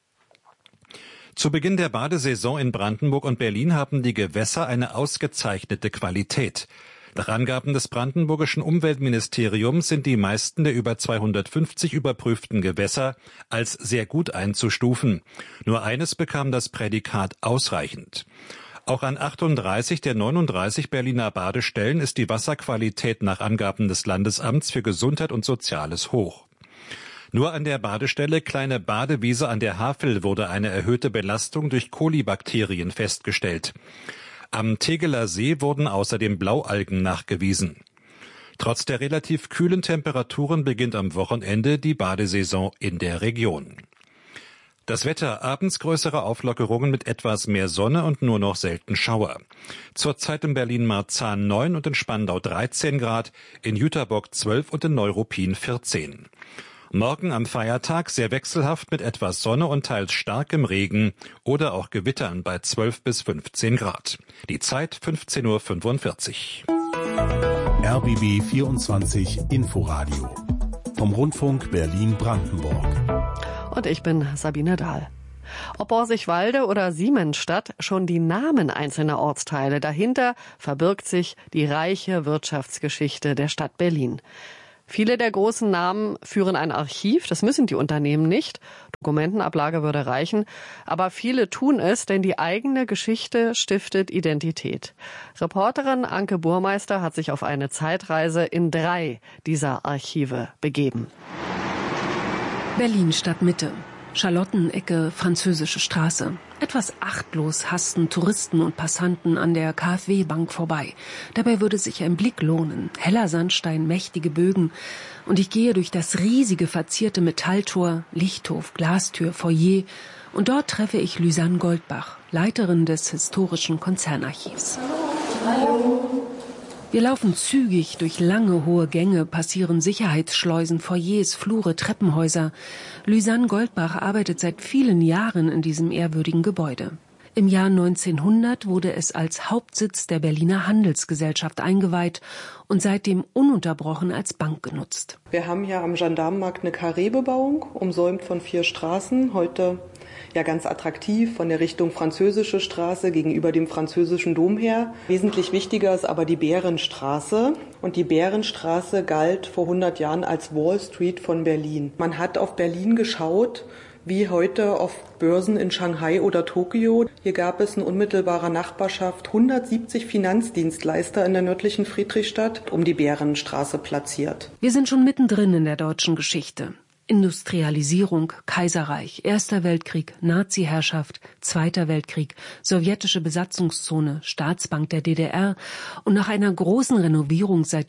Zu Beginn der Badesaison in Brandenburg und Berlin haben die Gewässer eine ausgezeichnete Qualität. Nach Angaben des brandenburgischen Umweltministeriums sind die meisten der über 250 überprüften Gewässer als sehr gut einzustufen. Nur eines bekam das Prädikat ausreichend. Auch an 38 der 39 Berliner Badestellen ist die Wasserqualität nach Angaben des Landesamts für Gesundheit und Soziales hoch. Nur an der Badestelle Kleine Badewiese an der Havel wurde eine erhöhte Belastung durch Kolibakterien festgestellt. Am Tegeler See wurden außerdem Blaualgen nachgewiesen. Trotz der relativ kühlen Temperaturen beginnt am Wochenende die Badesaison in der Region. Das Wetter: abends größere Auflockerungen mit etwas mehr Sonne und nur noch selten Schauer. Zurzeit in Berlin-Marzahn 9 und in Spandau 13 Grad, in Jüterbock 12 und in Neuruppin 14. Morgen am Feiertag sehr wechselhaft mit etwas Sonne und teils starkem Regen oder auch Gewittern bei 12 bis 15 Grad. Die Zeit 15:45
Uhr. RBB 24 Inforadio vom Rundfunk Berlin-Brandenburg.
Und ich bin Sabine Dahl. Ob Borsigwalde oder Siemensstadt, schon die Namen einzelner Ortsteile dahinter verbirgt sich die reiche Wirtschaftsgeschichte der Stadt Berlin. Viele der großen Namen führen ein Archiv, das müssen die Unternehmen nicht. Dokumentenablage würde reichen. Aber viele tun es, denn die eigene Geschichte stiftet Identität. Reporterin Anke Burmeister hat sich auf eine Zeitreise in 3 dieser Archive begeben.
Berlin Stadtmitte. Charlottenecke, Französische Straße. Etwas achtlos hasten Touristen und Passanten an der KfW-Bank vorbei. Dabei würde sich ein Blick lohnen. Heller Sandstein, mächtige Bögen. Und ich gehe durch das riesige verzierte Metalltor, Lichthof, Glastür, Foyer. Und dort treffe ich Lysanne Goldbach, Leiterin des historischen Konzernarchivs. Hallo. Wir laufen zügig durch lange, hohe Gänge, passieren Sicherheitsschleusen, Foyers, Flure, Treppenhäuser. Lysanne Goldbach arbeitet seit vielen Jahren in diesem ehrwürdigen Gebäude. Im Jahr 1900 wurde es als Hauptsitz der Berliner Handelsgesellschaft eingeweiht und seitdem ununterbrochen als Bank genutzt.
Wir haben hier am Gendarmenmarkt eine Karreebebauung, umsäumt von 4 Straßen. Heute ja ganz attraktiv von der Richtung Französische Straße gegenüber dem französischen Dom her. Wesentlich wichtiger ist aber die Bärenstraße. Und die Bärenstraße galt vor 100 Jahren als Wall Street von Berlin. Man hat auf Berlin geschaut, wie heute auf Börsen in Shanghai oder Tokio. Hier gab es in unmittelbarer Nachbarschaft 170 Finanzdienstleister in der nördlichen Friedrichstadt, um die Bärenstraße platziert.
Wir sind schon mittendrin in der deutschen Geschichte. Industrialisierung, Kaiserreich, Erster Weltkrieg, Nazi-Herrschaft, Zweiter Weltkrieg, sowjetische Besatzungszone, Staatsbank der DDR und nach einer großen Renovierung seit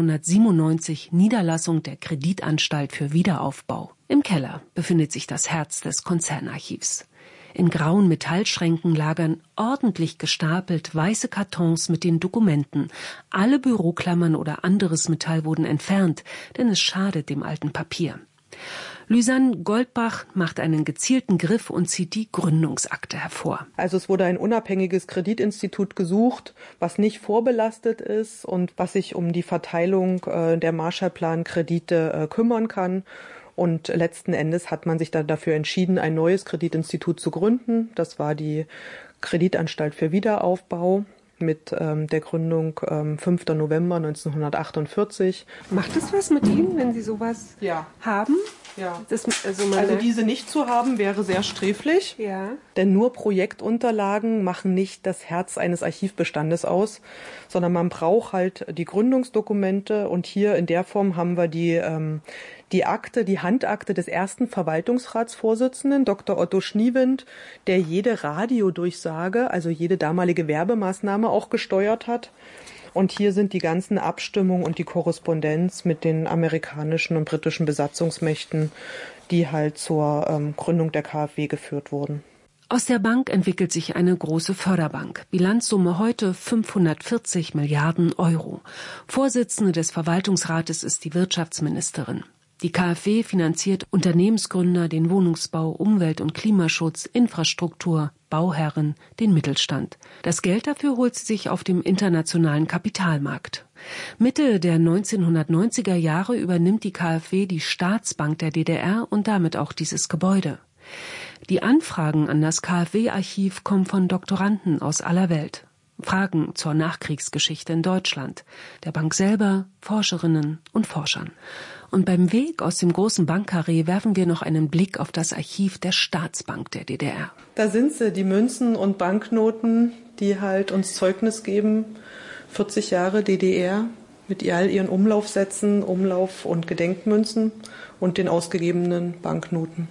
1997 Niederlassung der Kreditanstalt für Wiederaufbau. Im Keller befindet sich das Herz des Konzernarchivs. In grauen Metallschränken lagern ordentlich gestapelt weiße Kartons mit den Dokumenten. Alle Büroklammern oder anderes Metall wurden entfernt, denn es schadet dem alten Papier. Lysanne Goldbach macht einen gezielten Griff und zieht die Gründungsakte hervor.
Also es wurde ein unabhängiges Kreditinstitut gesucht, was nicht vorbelastet ist und was sich um die Verteilung der Marshallplan-Kredite kümmern kann. Und letzten Endes hat man sich dann dafür entschieden, ein neues Kreditinstitut zu gründen. Das war die Kreditanstalt für Wiederaufbau mit der Gründung 5. November 1948.
Macht es was mit Ihnen, wenn Sie sowas haben?
Ja.
Also
diese nicht zu haben, wäre sehr sträflich.
Ja.
Denn nur Projektunterlagen machen nicht das Herz eines Archivbestandes aus, sondern man braucht halt die Gründungsdokumente. Und hier in der Form haben wir die Handakte des ersten Verwaltungsratsvorsitzenden, Dr. Otto Schniewind, der jede Radiodurchsage, also jede damalige Werbemaßnahme auch gesteuert hat. Und hier sind die ganzen Abstimmungen und die Korrespondenz mit den amerikanischen und britischen Besatzungsmächten, die halt zur Gründung der KfW geführt wurden.
Aus der Bank entwickelt sich eine große Förderbank. Bilanzsumme heute 540 Milliarden Euro. Vorsitzende des Verwaltungsrates ist die Wirtschaftsministerin. Die KfW finanziert Unternehmensgründer, den Wohnungsbau, Umwelt- und Klimaschutz, Infrastruktur, Bauherren, den Mittelstand. Das Geld dafür holt sie sich auf dem internationalen Kapitalmarkt. Mitte der 1990er Jahre übernimmt die KfW die Staatsbank der DDR und damit auch dieses Gebäude. Die Anfragen an das KfW-Archiv kommen von Doktoranden aus aller Welt. Fragen zur Nachkriegsgeschichte in Deutschland, der Bank selber, Forscherinnen und Forschern. Und beim Weg aus dem großen Bankkarree werfen wir noch einen Blick auf das Archiv der Staatsbank der DDR.
Da sind sie, die Münzen und Banknoten, die halt uns Zeugnis geben. 40 Jahre DDR mit all ihren Umlaufsätzen, Umlauf- und Gedenkmünzen und den ausgegebenen Banknoten.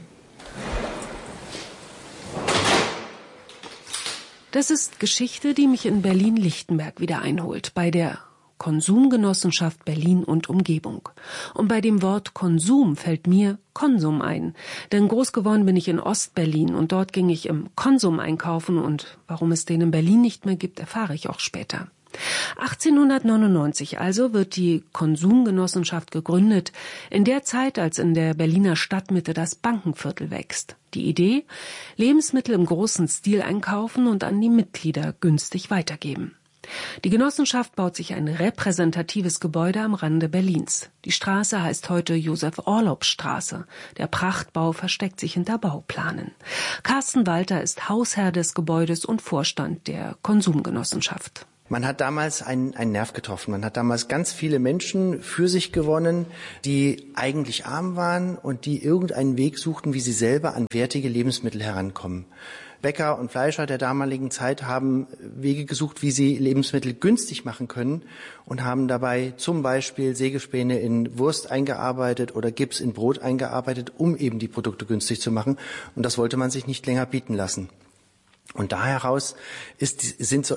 Das ist Geschichte, die mich in Berlin-Lichtenberg wieder einholt, bei der Konsumgenossenschaft Berlin und Umgebung. Und bei dem Wort Konsum fällt mir Konsum ein. Denn groß geworden bin ich in Ostberlin und dort ging ich im Konsum einkaufen und warum es den in Berlin nicht mehr gibt, erfahre ich auch später. 1899 also wird die Konsumgenossenschaft gegründet, in der Zeit, als in der Berliner Stadtmitte das Bankenviertel wächst. Die Idee: Lebensmittel im großen Stil einkaufen und an die Mitglieder günstig weitergeben. Die Genossenschaft baut sich ein repräsentatives Gebäude am Rande Berlins. Die Straße heißt heute Josef-Orlopp-Straße. Der Prachtbau versteckt sich hinter Bauplanen. Carsten Walter ist Hausherr des Gebäudes und Vorstand der Konsumgenossenschaft.
Man hat damals einen Nerv getroffen. Man hat damals ganz viele Menschen für sich gewonnen, die eigentlich arm waren und die irgendeinen Weg suchten, wie sie selber an wertige Lebensmittel herankommen. Bäcker und Fleischer der damaligen Zeit haben Wege gesucht, wie sie Lebensmittel günstig machen können und haben dabei zum Beispiel Sägespäne in Wurst eingearbeitet oder Gips in Brot eingearbeitet, um eben die Produkte günstig zu machen. Und das wollte man sich nicht länger bieten lassen. Und da heraus sind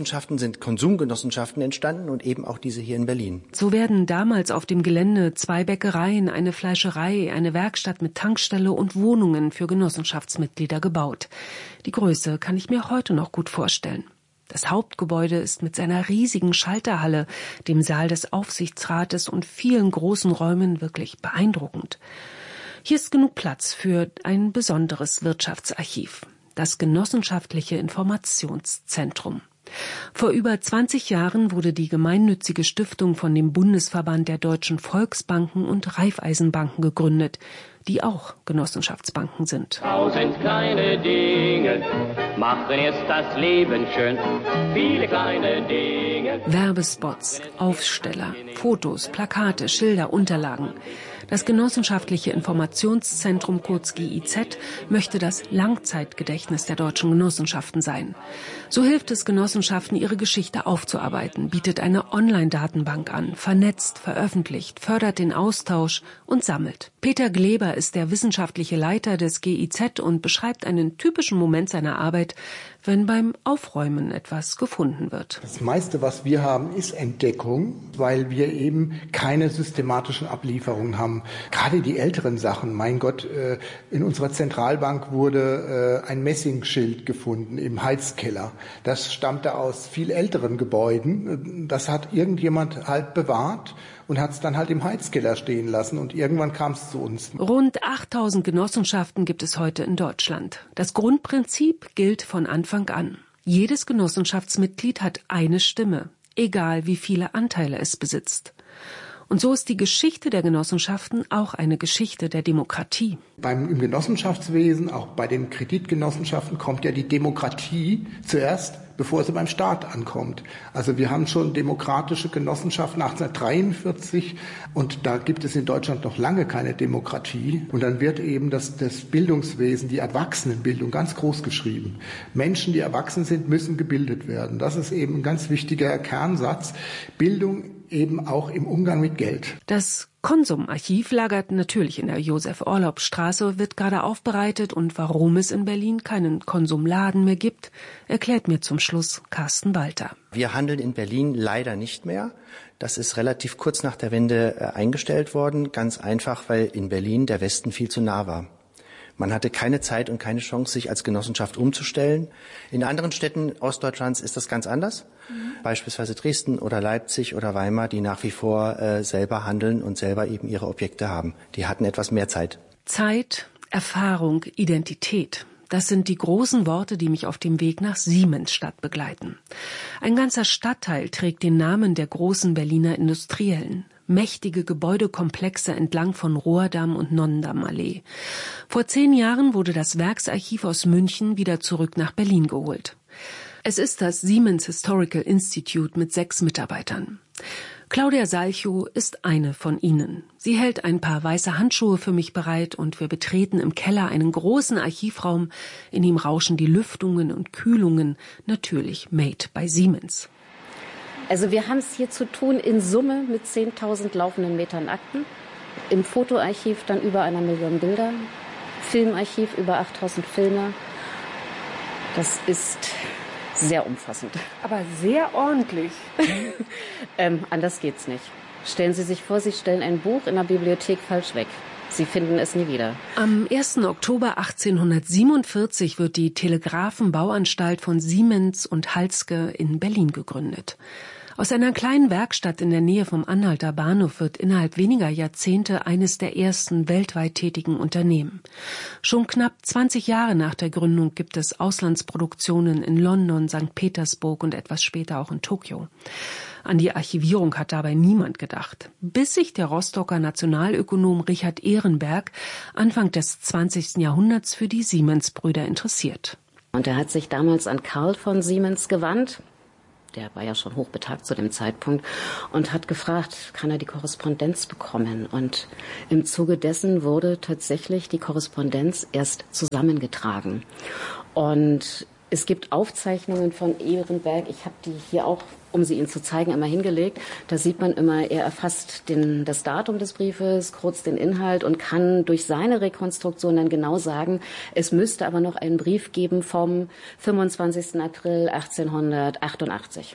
Konsumgenossenschaften entstanden und eben auch diese hier in Berlin.
So werden damals auf dem Gelände 2 Bäckereien, eine Fleischerei, eine Werkstatt mit Tankstelle und Wohnungen für Genossenschaftsmitglieder gebaut. Die Größe kann ich mir heute noch gut vorstellen. Das Hauptgebäude ist mit seiner riesigen Schalterhalle, dem Saal des Aufsichtsrates und vielen großen Räumen wirklich beeindruckend. Hier ist genug Platz für ein besonderes Wirtschaftsarchiv. Das Genossenschaftliche Informationszentrum. Vor über 20 Jahren wurde die gemeinnützige Stiftung von dem Bundesverband der deutschen Volksbanken und Raiffeisenbanken gegründet, die auch Genossenschaftsbanken sind.
1000 kleine Dinge machen erst das Leben schön. Viele kleine Dinge.
Werbespots, Aufsteller, Fotos, Plakate, Schilder, Unterlagen. Das Genossenschaftliche Informationszentrum, kurz GIZ, möchte das Langzeitgedächtnis der deutschen Genossenschaften sein. So hilft es Genossenschaften, ihre Geschichte aufzuarbeiten, bietet eine Online-Datenbank an, vernetzt, veröffentlicht, fördert den Austausch und sammelt. Peter Gleber ist der wissenschaftliche Leiter des GIZ und beschreibt einen typischen Moment seiner Arbeit, wenn beim Aufräumen etwas gefunden wird.
Das meiste, was wir haben, ist Entdeckung, weil wir eben keine systematischen Ablieferungen haben. Gerade die älteren Sachen, mein Gott, in unserer Zentralbank wurde ein Messingschild gefunden im Heizkeller. Das stammte aus viel älteren Gebäuden. Das hat irgendjemand halt bewahrt und hat es dann halt im Heizkeller stehen lassen und irgendwann kam es zu uns.
Rund 8000 Genossenschaften gibt es heute in Deutschland. Das Grundprinzip gilt von Anfang an. Jedes Genossenschaftsmitglied hat eine Stimme, egal wie viele Anteile es besitzt. Und so ist die Geschichte der Genossenschaften auch eine Geschichte der Demokratie.
Im Genossenschaftswesen, auch bei den Kreditgenossenschaften, kommt ja die Demokratie zuerst, bevor sie beim Staat ankommt. Also wir haben schon demokratische Genossenschaften 1843 und da gibt es in Deutschland noch lange keine Demokratie. Und dann wird eben das Bildungswesen, die Erwachsenenbildung ganz groß geschrieben. Menschen, die erwachsen sind, müssen gebildet werden. Das ist eben ein ganz wichtiger Kernsatz. Bildung eben auch im Umgang mit Geld.
Das Konsumarchiv lagert natürlich in der Josef-Orlopp-Straße, wird gerade aufbereitet und warum es in Berlin keinen Konsumladen mehr gibt, erklärt mir zum Schluss Carsten Walter.
Wir handeln in Berlin leider nicht mehr. Das ist relativ kurz nach der Wende eingestellt worden, ganz einfach, weil in Berlin der Westen viel zu nah war. Man hatte keine Zeit und keine Chance, sich als Genossenschaft umzustellen. In anderen Städten Ostdeutschlands ist das ganz anders. Beispielsweise Dresden oder Leipzig oder Weimar, die nach wie vor selber handeln und selber eben ihre Objekte haben. Die hatten etwas mehr Zeit.
Zeit, Erfahrung, Identität. Das sind die großen Worte, die mich auf dem Weg nach Siemensstadt begleiten. Ein ganzer Stadtteil trägt den Namen der großen Berliner Industriellen. Mächtige Gebäudekomplexe entlang von Rohrdamm und Nonnendammallee. Vor 10 Jahren wurde das Werksarchiv aus München wieder zurück nach Berlin geholt. Es ist das Siemens Historical Institute mit 6 Mitarbeitern. Claudia Salchow ist eine von ihnen. Sie hält ein paar weiße Handschuhe für mich bereit und wir betreten im Keller einen großen Archivraum. In ihm rauschen die Lüftungen und Kühlungen, natürlich made by Siemens.
Also wir haben es hier zu tun in Summe mit 10.000 laufenden Metern Akten, im Fotoarchiv dann über 1 Million Bilder, Filmarchiv über 8.000 Filme. Das ist sehr umfassend.
Aber sehr ordentlich.
Anders geht's nicht. Stellen Sie sich vor, Sie stellen ein Buch in der Bibliothek falsch weg. Sie finden es nie wieder.
Am 1. Oktober 1847 wird die Telegrafenbauanstalt von Siemens und Halske in Berlin gegründet. Aus einer kleinen Werkstatt in der Nähe vom Anhalter Bahnhof wird innerhalb weniger Jahrzehnte eines der ersten weltweit tätigen Unternehmen. Schon knapp 20 Jahre nach der Gründung gibt es Auslandsproduktionen in London, St. Petersburg und etwas später auch in Tokio. An die Archivierung hat dabei niemand gedacht, bis sich der Rostocker Nationalökonom Richard Ehrenberg Anfang des 20. Jahrhunderts für die Siemens-Brüder interessiert.
Und er hat sich damals an Karl von Siemens gewandt. Der war ja schon hochbetagt zu dem Zeitpunkt und hat gefragt, kann er die Korrespondenz bekommen? Und im Zuge dessen wurde tatsächlich die Korrespondenz erst zusammengetragen. Und es gibt Aufzeichnungen von Ehrenberg, ich habe die hier auch, um sie Ihnen zu zeigen, einmal hingelegt. Da sieht man immer, er erfasst das Datum des Briefes, kurz den Inhalt und kann durch seine Rekonstruktion dann genau sagen, es müsste aber noch einen Brief geben vom 25. April 1888.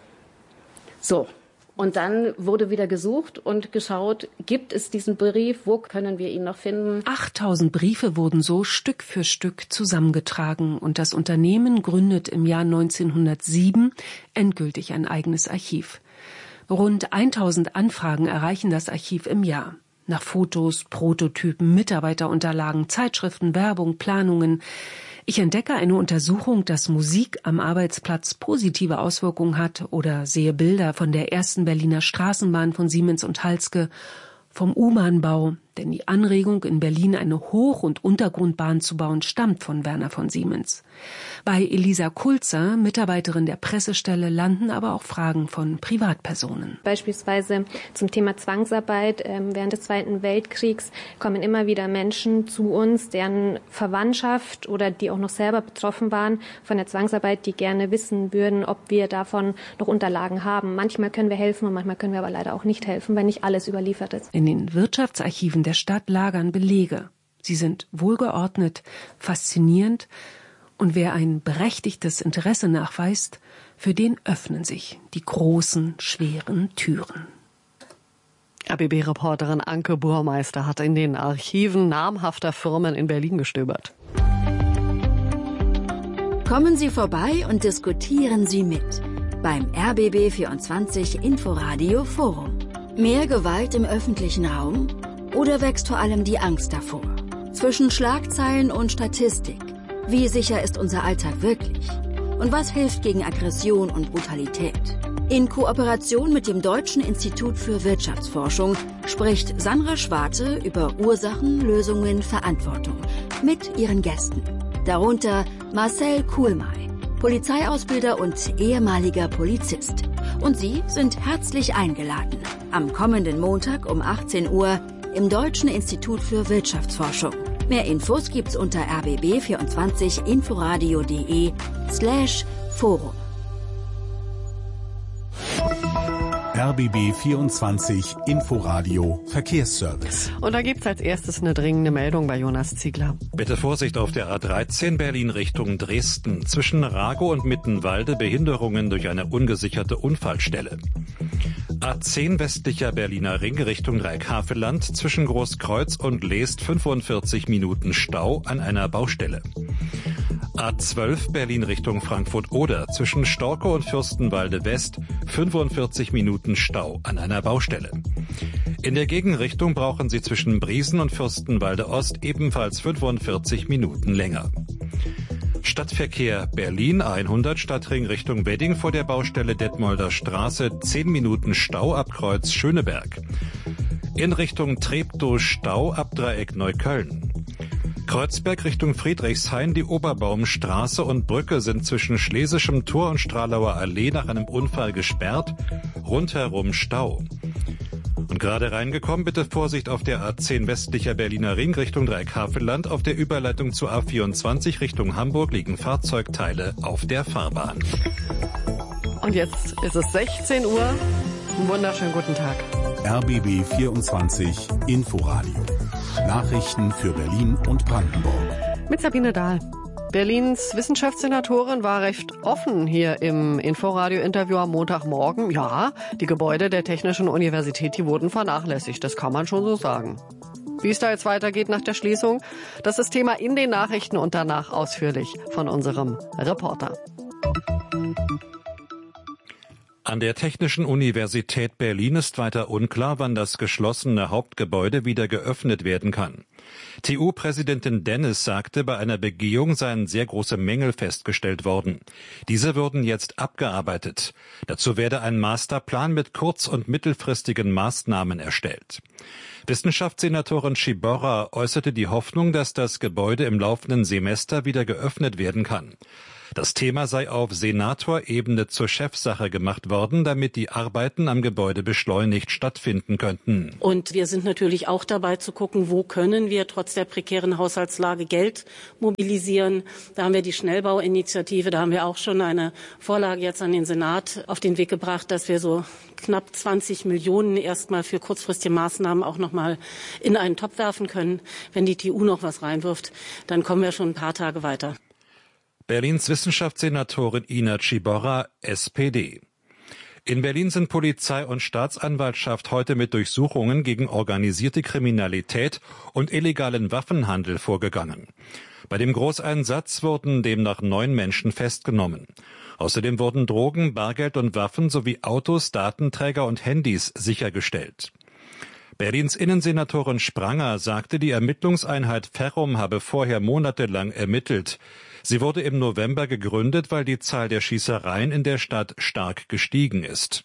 So. Und dann wurde wieder gesucht und geschaut, gibt es diesen Brief, wo können wir ihn noch finden?
8000 Briefe wurden so Stück für Stück zusammengetragen und das Unternehmen gründet im Jahr 1907 endgültig ein eigenes Archiv. Rund 1000 Anfragen erreichen das Archiv im Jahr. Nach Fotos, Prototypen, Mitarbeiterunterlagen, Zeitschriften, Werbung, Planungen. Ich entdecke eine Untersuchung, dass Musik am Arbeitsplatz positive Auswirkungen hat oder sehe Bilder von der ersten Berliner Straßenbahn von Siemens und Halske, vom U-Bahn-Bau, denn die Anregung, in Berlin eine Hoch- und Untergrundbahn zu bauen, stammt von Werner von Siemens. Bei Elisa Kulzer, Mitarbeiterin der Pressestelle, landen aber auch Fragen von Privatpersonen.
Beispielsweise zum Thema Zwangsarbeit. Während des Zweiten Weltkriegs kommen immer wieder Menschen zu uns, deren Verwandtschaft oder die auch noch selber betroffen waren von der Zwangsarbeit, die gerne wissen würden, ob wir davon noch Unterlagen haben. Manchmal können wir helfen und manchmal können wir aber leider auch nicht helfen, weil nicht alles überliefert ist.
In den Wirtschaftsarchiven der Stadt lagern Belege. Sie sind wohlgeordnet, faszinierend und wer ein berechtigtes Interesse nachweist, für den öffnen sich die großen, schweren Türen.
RBB-Reporterin Anke Burmeister hat in den Archiven namhafter Firmen in Berlin gestöbert.
Kommen Sie vorbei und diskutieren Sie mit beim RBB24 Inforadio Forum. Mehr Gewalt im öffentlichen Raum? Oder wächst vor allem die Angst davor? Zwischen Schlagzeilen und Statistik. Wie sicher ist unser Alltag wirklich? Und was hilft gegen Aggression und Brutalität? In Kooperation mit dem Deutschen Institut für Wirtschaftsforschung spricht Sandra Schwarte über Ursachen, Lösungen, Verantwortung mit ihren Gästen. Darunter Marcel Kuhlmey, Polizeiausbilder und ehemaliger Polizist. Und Sie sind herzlich eingeladen. Am kommenden Montag um 18 Uhr im Deutschen Institut für Wirtschaftsforschung. Mehr Infos gibt's unter rbb24inforadio.de/forum.
RBB 24 Inforadio Verkehrsservice.
Und da gibt's als erstes eine dringende Meldung bei Jonas Ziegler.
Bitte Vorsicht auf der A13 Berlin Richtung Dresden. Zwischen Ragow und Mittenwalde Behinderungen durch eine ungesicherte Unfallstelle. A10 westlicher Berliner Ring Richtung Dreieckhavelland. Zwischen Großkreuz und Leest 45 Minuten Stau an einer Baustelle. A12 Berlin Richtung Frankfurt-Oder. Zwischen Storkow und Fürstenwalde West 45 Minuten Stau an einer Baustelle. In der Gegenrichtung brauchen Sie zwischen Briesen und Fürstenwalde Ost ebenfalls 45 Minuten länger. Stadtverkehr Berlin A100 Stadtring Richtung Wedding vor der Baustelle Detmolder Straße 10 Minuten Stau ab Kreuz Schöneberg. In Richtung Treptow Stau ab Dreieck Neukölln. Kreuzberg Richtung Friedrichshain, die Oberbaumstraße und Brücke sind zwischen Schlesischem Tor und Stralauer Allee nach einem Unfall gesperrt, rundherum Stau. Und gerade reingekommen, bitte Vorsicht auf der A10 westlicher Berliner Ring Richtung Dreieckhavelland. Auf der Überleitung zur A24 Richtung Hamburg liegen Fahrzeugteile auf der Fahrbahn.
Und jetzt ist es 16 Uhr. Einen wunderschönen guten Tag.
RBB 24 Inforadio. Nachrichten für Berlin und Brandenburg.
Mit Sabine Dahl. Berlins Wissenschaftssenatorin war recht offen hier im Inforadio-Interview am Montagmorgen. Ja, die Gebäude der Technischen Universität, die wurden vernachlässigt. Das kann man schon so sagen. Wie es da jetzt weitergeht nach der Schließung, das ist Thema in den Nachrichten und danach ausführlich von unserem Reporter.
An der Technischen Universität Berlin ist weiter unklar, wann das geschlossene Hauptgebäude wieder geöffnet werden kann. TU-Präsidentin Dennis sagte, bei einer Begehung seien sehr große Mängel festgestellt worden. Diese würden jetzt abgearbeitet. Dazu werde ein Masterplan mit kurz- und mittelfristigen Maßnahmen erstellt. Wissenschaftssenatorin Sciborra äußerte die Hoffnung, dass das Gebäude im laufenden Semester wieder geöffnet werden kann. Das Thema sei auf Senatorebene zur Chefsache gemacht worden, damit die Arbeiten am Gebäude beschleunigt stattfinden könnten.
Und wir sind natürlich auch dabei zu gucken, wo können wir trotz der prekären Haushaltslage Geld mobilisieren. Da haben wir die Schnellbauinitiative, da haben wir auch schon eine Vorlage jetzt an den Senat auf den Weg gebracht, dass wir so knapp 20 Millionen erstmal für kurzfristige Maßnahmen auch noch mal in einen Topf werfen können. Wenn die TU noch was reinwirft, dann kommen wir schon ein paar Tage weiter.
Berlins Wissenschaftssenatorin Ina Sciborra, SPD. In Berlin sind Polizei und Staatsanwaltschaft heute mit Durchsuchungen gegen organisierte Kriminalität und illegalen Waffenhandel vorgegangen. Bei dem Großeinsatz wurden demnach 9 Menschen festgenommen. Außerdem wurden Drogen, Bargeld und Waffen sowie Autos, Datenträger und Handys sichergestellt. Berlins Innensenatorin Spranger sagte, die Ermittlungseinheit Ferrum habe vorher monatelang ermittelt. Sie wurde im November gegründet, weil die Zahl der Schießereien in der Stadt stark gestiegen ist.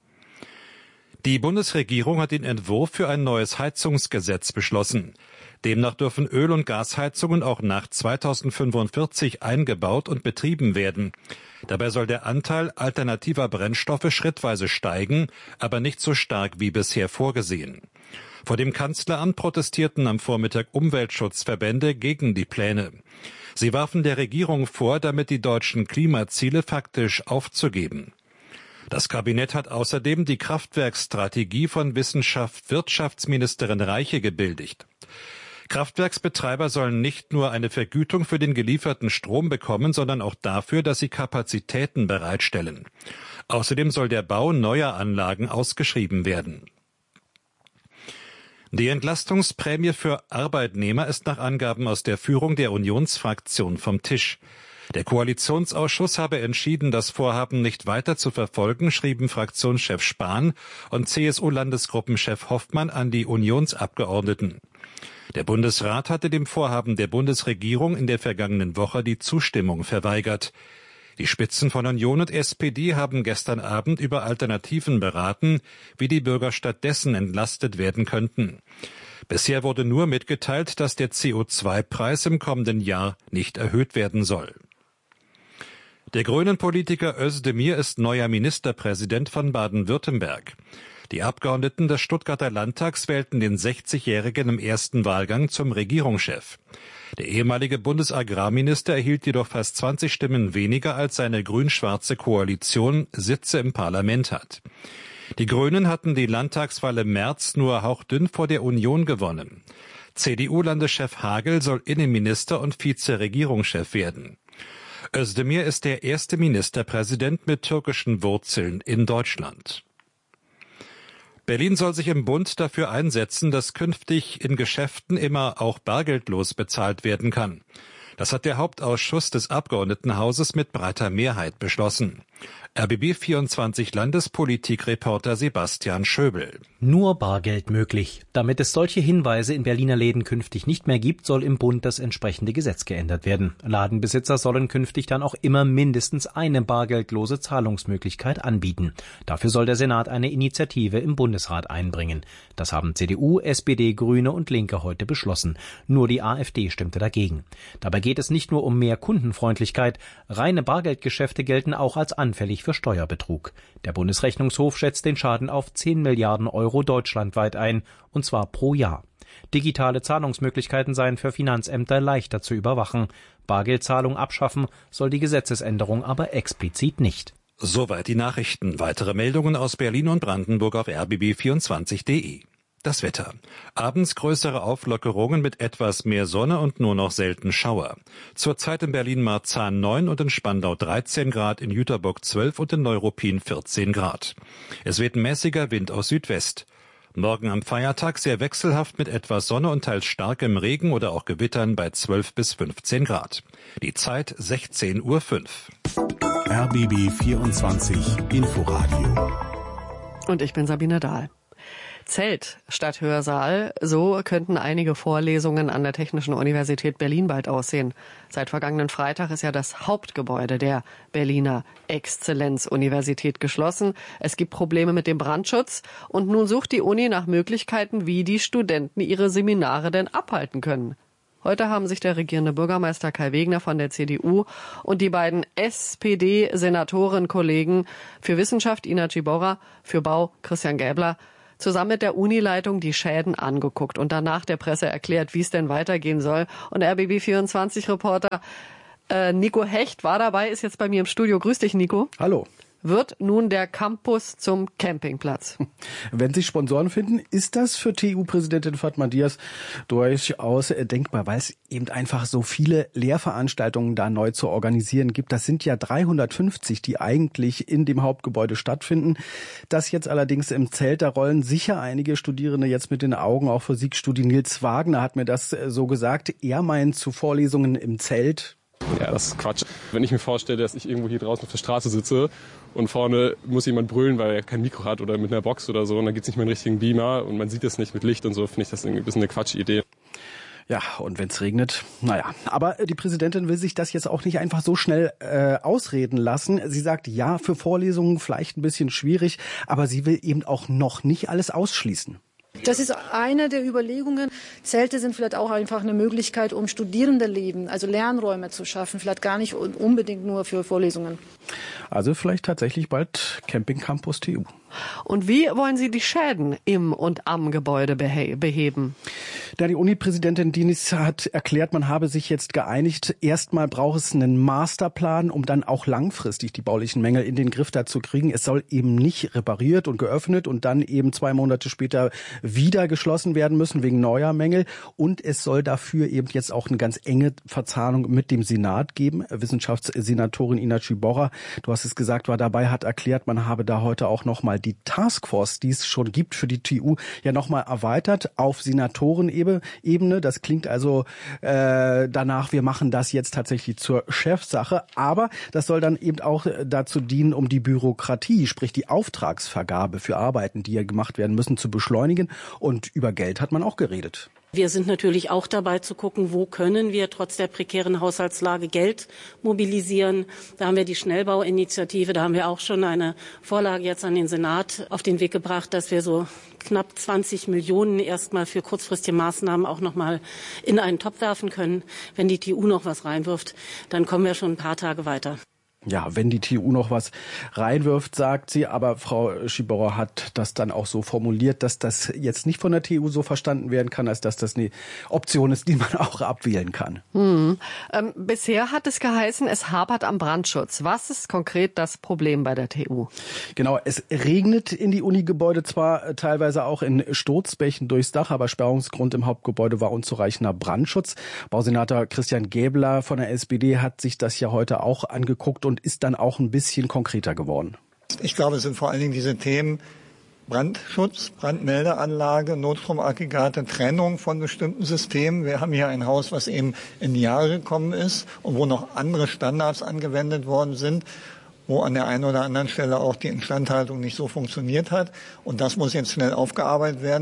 Die Bundesregierung hat den Entwurf für ein neues Heizungsgesetz beschlossen. Demnach dürfen Öl- und Gasheizungen auch nach 2045 eingebaut und betrieben werden. Dabei soll der Anteil alternativer Brennstoffe schrittweise steigen, aber nicht so stark wie bisher vorgesehen. Vor dem Kanzleramt protestierten am Vormittag Umweltschutzverbände gegen die Pläne. Sie warfen der Regierung vor, damit die deutschen Klimaziele faktisch aufzugeben. Das Kabinett hat außerdem die Kraftwerksstrategie von Wirtschaftsministerin Reiche gebilligt. Kraftwerksbetreiber sollen nicht nur eine Vergütung für den gelieferten Strom bekommen, sondern auch dafür, dass sie Kapazitäten bereitstellen. Außerdem soll der Bau neuer Anlagen ausgeschrieben werden. Die Entlastungsprämie für Arbeitnehmer ist nach Angaben aus der Führung der Unionsfraktion vom Tisch. Der Koalitionsausschuss habe entschieden, das Vorhaben nicht weiter zu verfolgen, schrieben Fraktionschef Spahn und CSU-Landesgruppenchef Hoffmann an die Unionsabgeordneten. Der Bundesrat hatte dem Vorhaben der Bundesregierung in der vergangenen Woche die Zustimmung verweigert. Die Spitzen von Union und SPD haben gestern Abend über Alternativen beraten, wie die Bürger stattdessen entlastet werden könnten. Bisher wurde nur mitgeteilt, dass der CO2-Preis im kommenden Jahr nicht erhöht werden soll. Der Grünen-Politiker Özdemir ist neuer Ministerpräsident von Baden-Württemberg. Die Abgeordneten des Stuttgarter Landtags wählten den 60-Jährigen im ersten Wahlgang zum Regierungschef. Der ehemalige Bundesagrarminister erhielt jedoch fast 20 Stimmen weniger, als seine grün-schwarze Koalition Sitze im Parlament hat. Die Grünen hatten die Landtagswahl im März nur hauchdünn vor der Union gewonnen. CDU-Landeschef Hagel soll Innenminister und Vize-Regierungschef werden. Özdemir ist der erste Ministerpräsident mit türkischen Wurzeln in Deutschland. Berlin soll sich im Bund dafür einsetzen, dass künftig in Geschäften immer auch bargeldlos bezahlt werden kann. Das hat der Hauptausschuss des Abgeordnetenhauses mit breiter Mehrheit beschlossen. RBB 24 Landespolitikreporter Sebastian Schöbel.
Nur Bargeld möglich. Damit es solche Hinweise in Berliner Läden künftig nicht mehr gibt, soll im Bund das entsprechende Gesetz geändert werden. Ladenbesitzer sollen künftig dann auch immer mindestens eine bargeldlose Zahlungsmöglichkeit anbieten. Dafür soll der Senat eine Initiative im Bundesrat einbringen. Das haben CDU, SPD, Grüne und Linke heute beschlossen. Nur die AfD stimmte dagegen. Dabei geht es nicht nur um mehr Kundenfreundlichkeit. Reine Bargeldgeschäfte gelten auch als anfällig für Steuerbetrug. Der Bundesrechnungshof schätzt den Schaden auf 10 Milliarden Euro deutschlandweit ein, und zwar pro Jahr. Digitale Zahlungsmöglichkeiten seien für Finanzämter leichter zu überwachen. Bargeldzahlung abschaffen soll die Gesetzesänderung aber explizit nicht.
Soweit die Nachrichten. Weitere Meldungen aus Berlin und Brandenburg auf rbb24.de. Das Wetter. Abends größere Auflockerungen mit etwas mehr Sonne und nur noch selten Schauer. Zurzeit in Berlin-Marzahn 9 und in Spandau 13 Grad, in Jüterbock 12 und in Neuruppin 14 Grad. Es weht mäßiger Wind aus Südwest. Morgen am Feiertag sehr wechselhaft mit etwas Sonne und teils starkem Regen oder auch Gewittern bei 12 bis 15 Grad. Die Zeit 16:05 Uhr.
RBB 24 Inforadio.
Und ich bin Sabine Dahl. Zelt statt Hörsaal, so könnten einige Vorlesungen an der Technischen Universität Berlin bald aussehen. Seit vergangenen Freitag ist ja das Hauptgebäude der Berliner Exzellenzuniversität geschlossen. Es gibt Probleme mit dem Brandschutz und nun sucht die Uni nach Möglichkeiten, wie die Studenten ihre Seminare denn abhalten können. Heute haben sich der regierende Bürgermeister Kai Wegner von der CDU und die beiden SPD-Senatorenkollegen für Wissenschaft Ina Ciborra, für Bau Christian Gäbler zusammen mit der Unileitung die Schäden angeguckt und danach der Presse erklärt, wie es denn weitergehen soll. Und RBB24-Reporter Nico Hecht war dabei, ist jetzt bei mir im Studio. Grüß dich, Nico.
Hallo.
Wird nun der Campus zum Campingplatz?
Wenn sich Sponsoren finden, ist das für TU-Präsidentin Fatma Diaz durchaus denkbar, weil es eben einfach so viele Lehrveranstaltungen da neu zu organisieren gibt. Das sind ja 350, die eigentlich in dem Hauptgebäude stattfinden. Das jetzt allerdings im Zelt, da rollen sicher einige Studierende jetzt mit den Augen. Auch Physikstudie Nils Wagner hat mir das so gesagt. Er meint zu Vorlesungen im Zelt.
Ja, das ist Quatsch. Wenn ich mir vorstelle, dass ich irgendwo hier draußen auf der Straße sitze und vorne muss jemand brüllen, weil er kein Mikro hat oder mit einer Box oder so und dann gibt's nicht mehr einen richtigen Beamer und man sieht das nicht mit Licht und so, finde ich das irgendwie ein bisschen eine Quatschidee.
Ja, und wenn es regnet, naja. Aber die Präsidentin will sich das jetzt auch nicht einfach so schnell ausreden lassen. Sie sagt, ja, für Vorlesungen vielleicht ein bisschen schwierig, aber sie will eben auch noch nicht alles ausschließen.
Das ist eine der Überlegungen. Zelte sind vielleicht auch einfach eine Möglichkeit, um Studierendeleben, also Lernräume zu schaffen, vielleicht gar nicht unbedingt nur für Vorlesungen.
Also vielleicht tatsächlich bald Camping Campus TU.
Und wie wollen Sie die Schäden im und am Gebäude beheben?
Da die Uni-Präsidentin Diniz hat erklärt, man habe sich jetzt geeinigt. Erstmal braucht es einen Masterplan, um dann auch langfristig die baulichen Mängel in den Griff dazu kriegen. Es soll eben nicht repariert und geöffnet und dann eben 2 Monate später wieder geschlossen werden müssen wegen neuer Mängel. Und es soll dafür eben jetzt auch eine ganz enge Verzahnung mit dem Senat geben. Wissenschaftssenatorin Ina Ciborra, du hast es gesagt, war dabei, hat erklärt, man habe da heute auch noch mal die Taskforce, die es schon gibt für die TU, ja nochmal erweitert auf Senatorenebene. Das klingt also danach, wir machen das jetzt tatsächlich zur Chefsache. Aber das soll dann eben auch dazu dienen, um die Bürokratie, sprich die Auftragsvergabe für Arbeiten, die ja gemacht werden müssen, zu beschleunigen. Und über Geld hat man auch geredet.
Wir sind natürlich auch dabei zu gucken, wo können wir trotz der prekären Haushaltslage Geld mobilisieren. Da haben wir die Schnellbauinitiative, da haben wir auch schon eine Vorlage jetzt an den Senat auf den Weg gebracht, dass wir so knapp 20 Millionen erstmal für kurzfristige Maßnahmen auch nochmal in einen Topf werfen können. Wenn die TU noch was reinwirft, dann kommen wir schon ein paar Tage weiter.
Ja, wenn die TU noch was reinwirft, sagt sie, aber Frau Ciborra hat das dann auch so formuliert, dass das jetzt nicht von der TU so verstanden werden kann, als dass das eine Option ist, die man auch abwählen kann.
Bisher hat es geheißen, es hapert am Brandschutz. Was ist konkret das Problem bei der TU?
Genau, es regnet in die Unigebäude zwar teilweise auch in Sturzbächen durchs Dach, aber Sperrungsgrund im Hauptgebäude war unzureichender Brandschutz. Bausenator Christian Gäbler von der SPD hat sich das ja heute auch angeguckt und ist dann auch ein bisschen konkreter geworden.
Ich glaube, es sind vor allen Dingen diese Themen Brandschutz, Brandmeldeanlage, Notstromaggregate, Trennung von bestimmten Systemen. Wir haben hier ein Haus, was eben in die Jahre gekommen ist und wo noch andere Standards angewendet worden sind, wo an der einen oder anderen Stelle auch die Instandhaltung nicht so funktioniert hat. Und das muss jetzt schnell aufgearbeitet werden.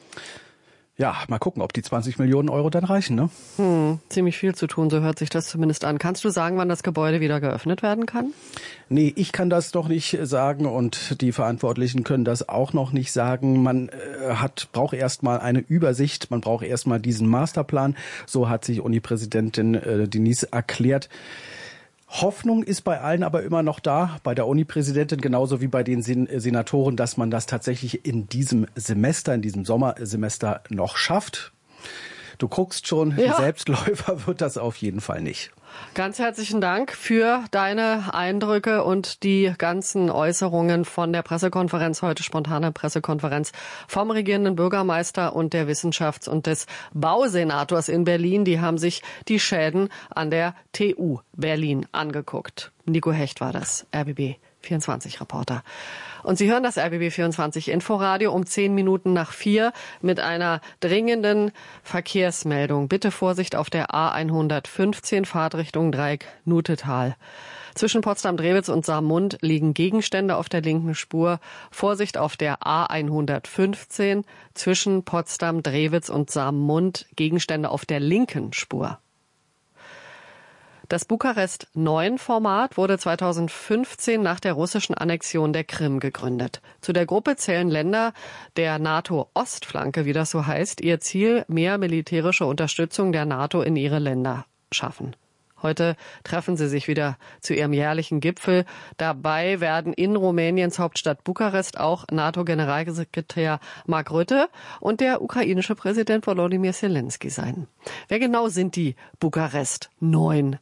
Ja, mal gucken, ob die 20 Millionen Euro dann reichen, ne?
Ziemlich viel zu tun, so hört sich das zumindest an. Kannst du sagen, wann das Gebäude wieder geöffnet werden kann?
Nee, ich kann das noch nicht sagen und die Verantwortlichen können das auch noch nicht sagen. Man braucht erstmal eine Übersicht, man braucht erstmal diesen Masterplan. So hat sich Uni-Präsidentin Diniz erklärt. Hoffnung ist bei allen aber immer noch da, bei der Uni-Präsidentin genauso wie bei den Senatoren, dass man das tatsächlich in diesem Semester, in diesem Sommersemester noch schafft. Du guckst schon, ja. Selbstläufer wird das auf jeden Fall nicht.
Ganz herzlichen Dank für deine Eindrücke und die ganzen Äußerungen von der Pressekonferenz, heute spontane Pressekonferenz vom regierenden Bürgermeister und der Wissenschafts- und des Bausenators in Berlin. Die haben sich die Schäden an der TU Berlin angeguckt. Nico Hecht war das, RBB 24-Reporter. Und Sie hören das RBB 24 Inforadio um 10 Minuten nach 4 mit einer dringenden Verkehrsmeldung. Bitte Vorsicht auf der A115, Fahrtrichtung Dreieck-Nutetal. Zwischen Potsdam-Drewitz und Saarmund liegen Gegenstände auf der linken Spur. Vorsicht auf der A115, zwischen Potsdam-Drewitz und Saarmund Gegenstände auf der linken Spur. Das Bukarest-9-Format wurde 2015 nach der russischen Annexion der Krim gegründet. Zu der Gruppe zählen Länder der NATO-Ostflanke, wie das so heißt. Ihr Ziel, mehr militärische Unterstützung der NATO in ihre Länder schaffen. Heute treffen sie sich wieder zu ihrem jährlichen Gipfel. Dabei werden in Rumäniens Hauptstadt Bukarest auch NATO-Generalsekretär Mark Rutte und der ukrainische Präsident Volodymyr Zelensky sein. Wer genau sind die Bukarest 9?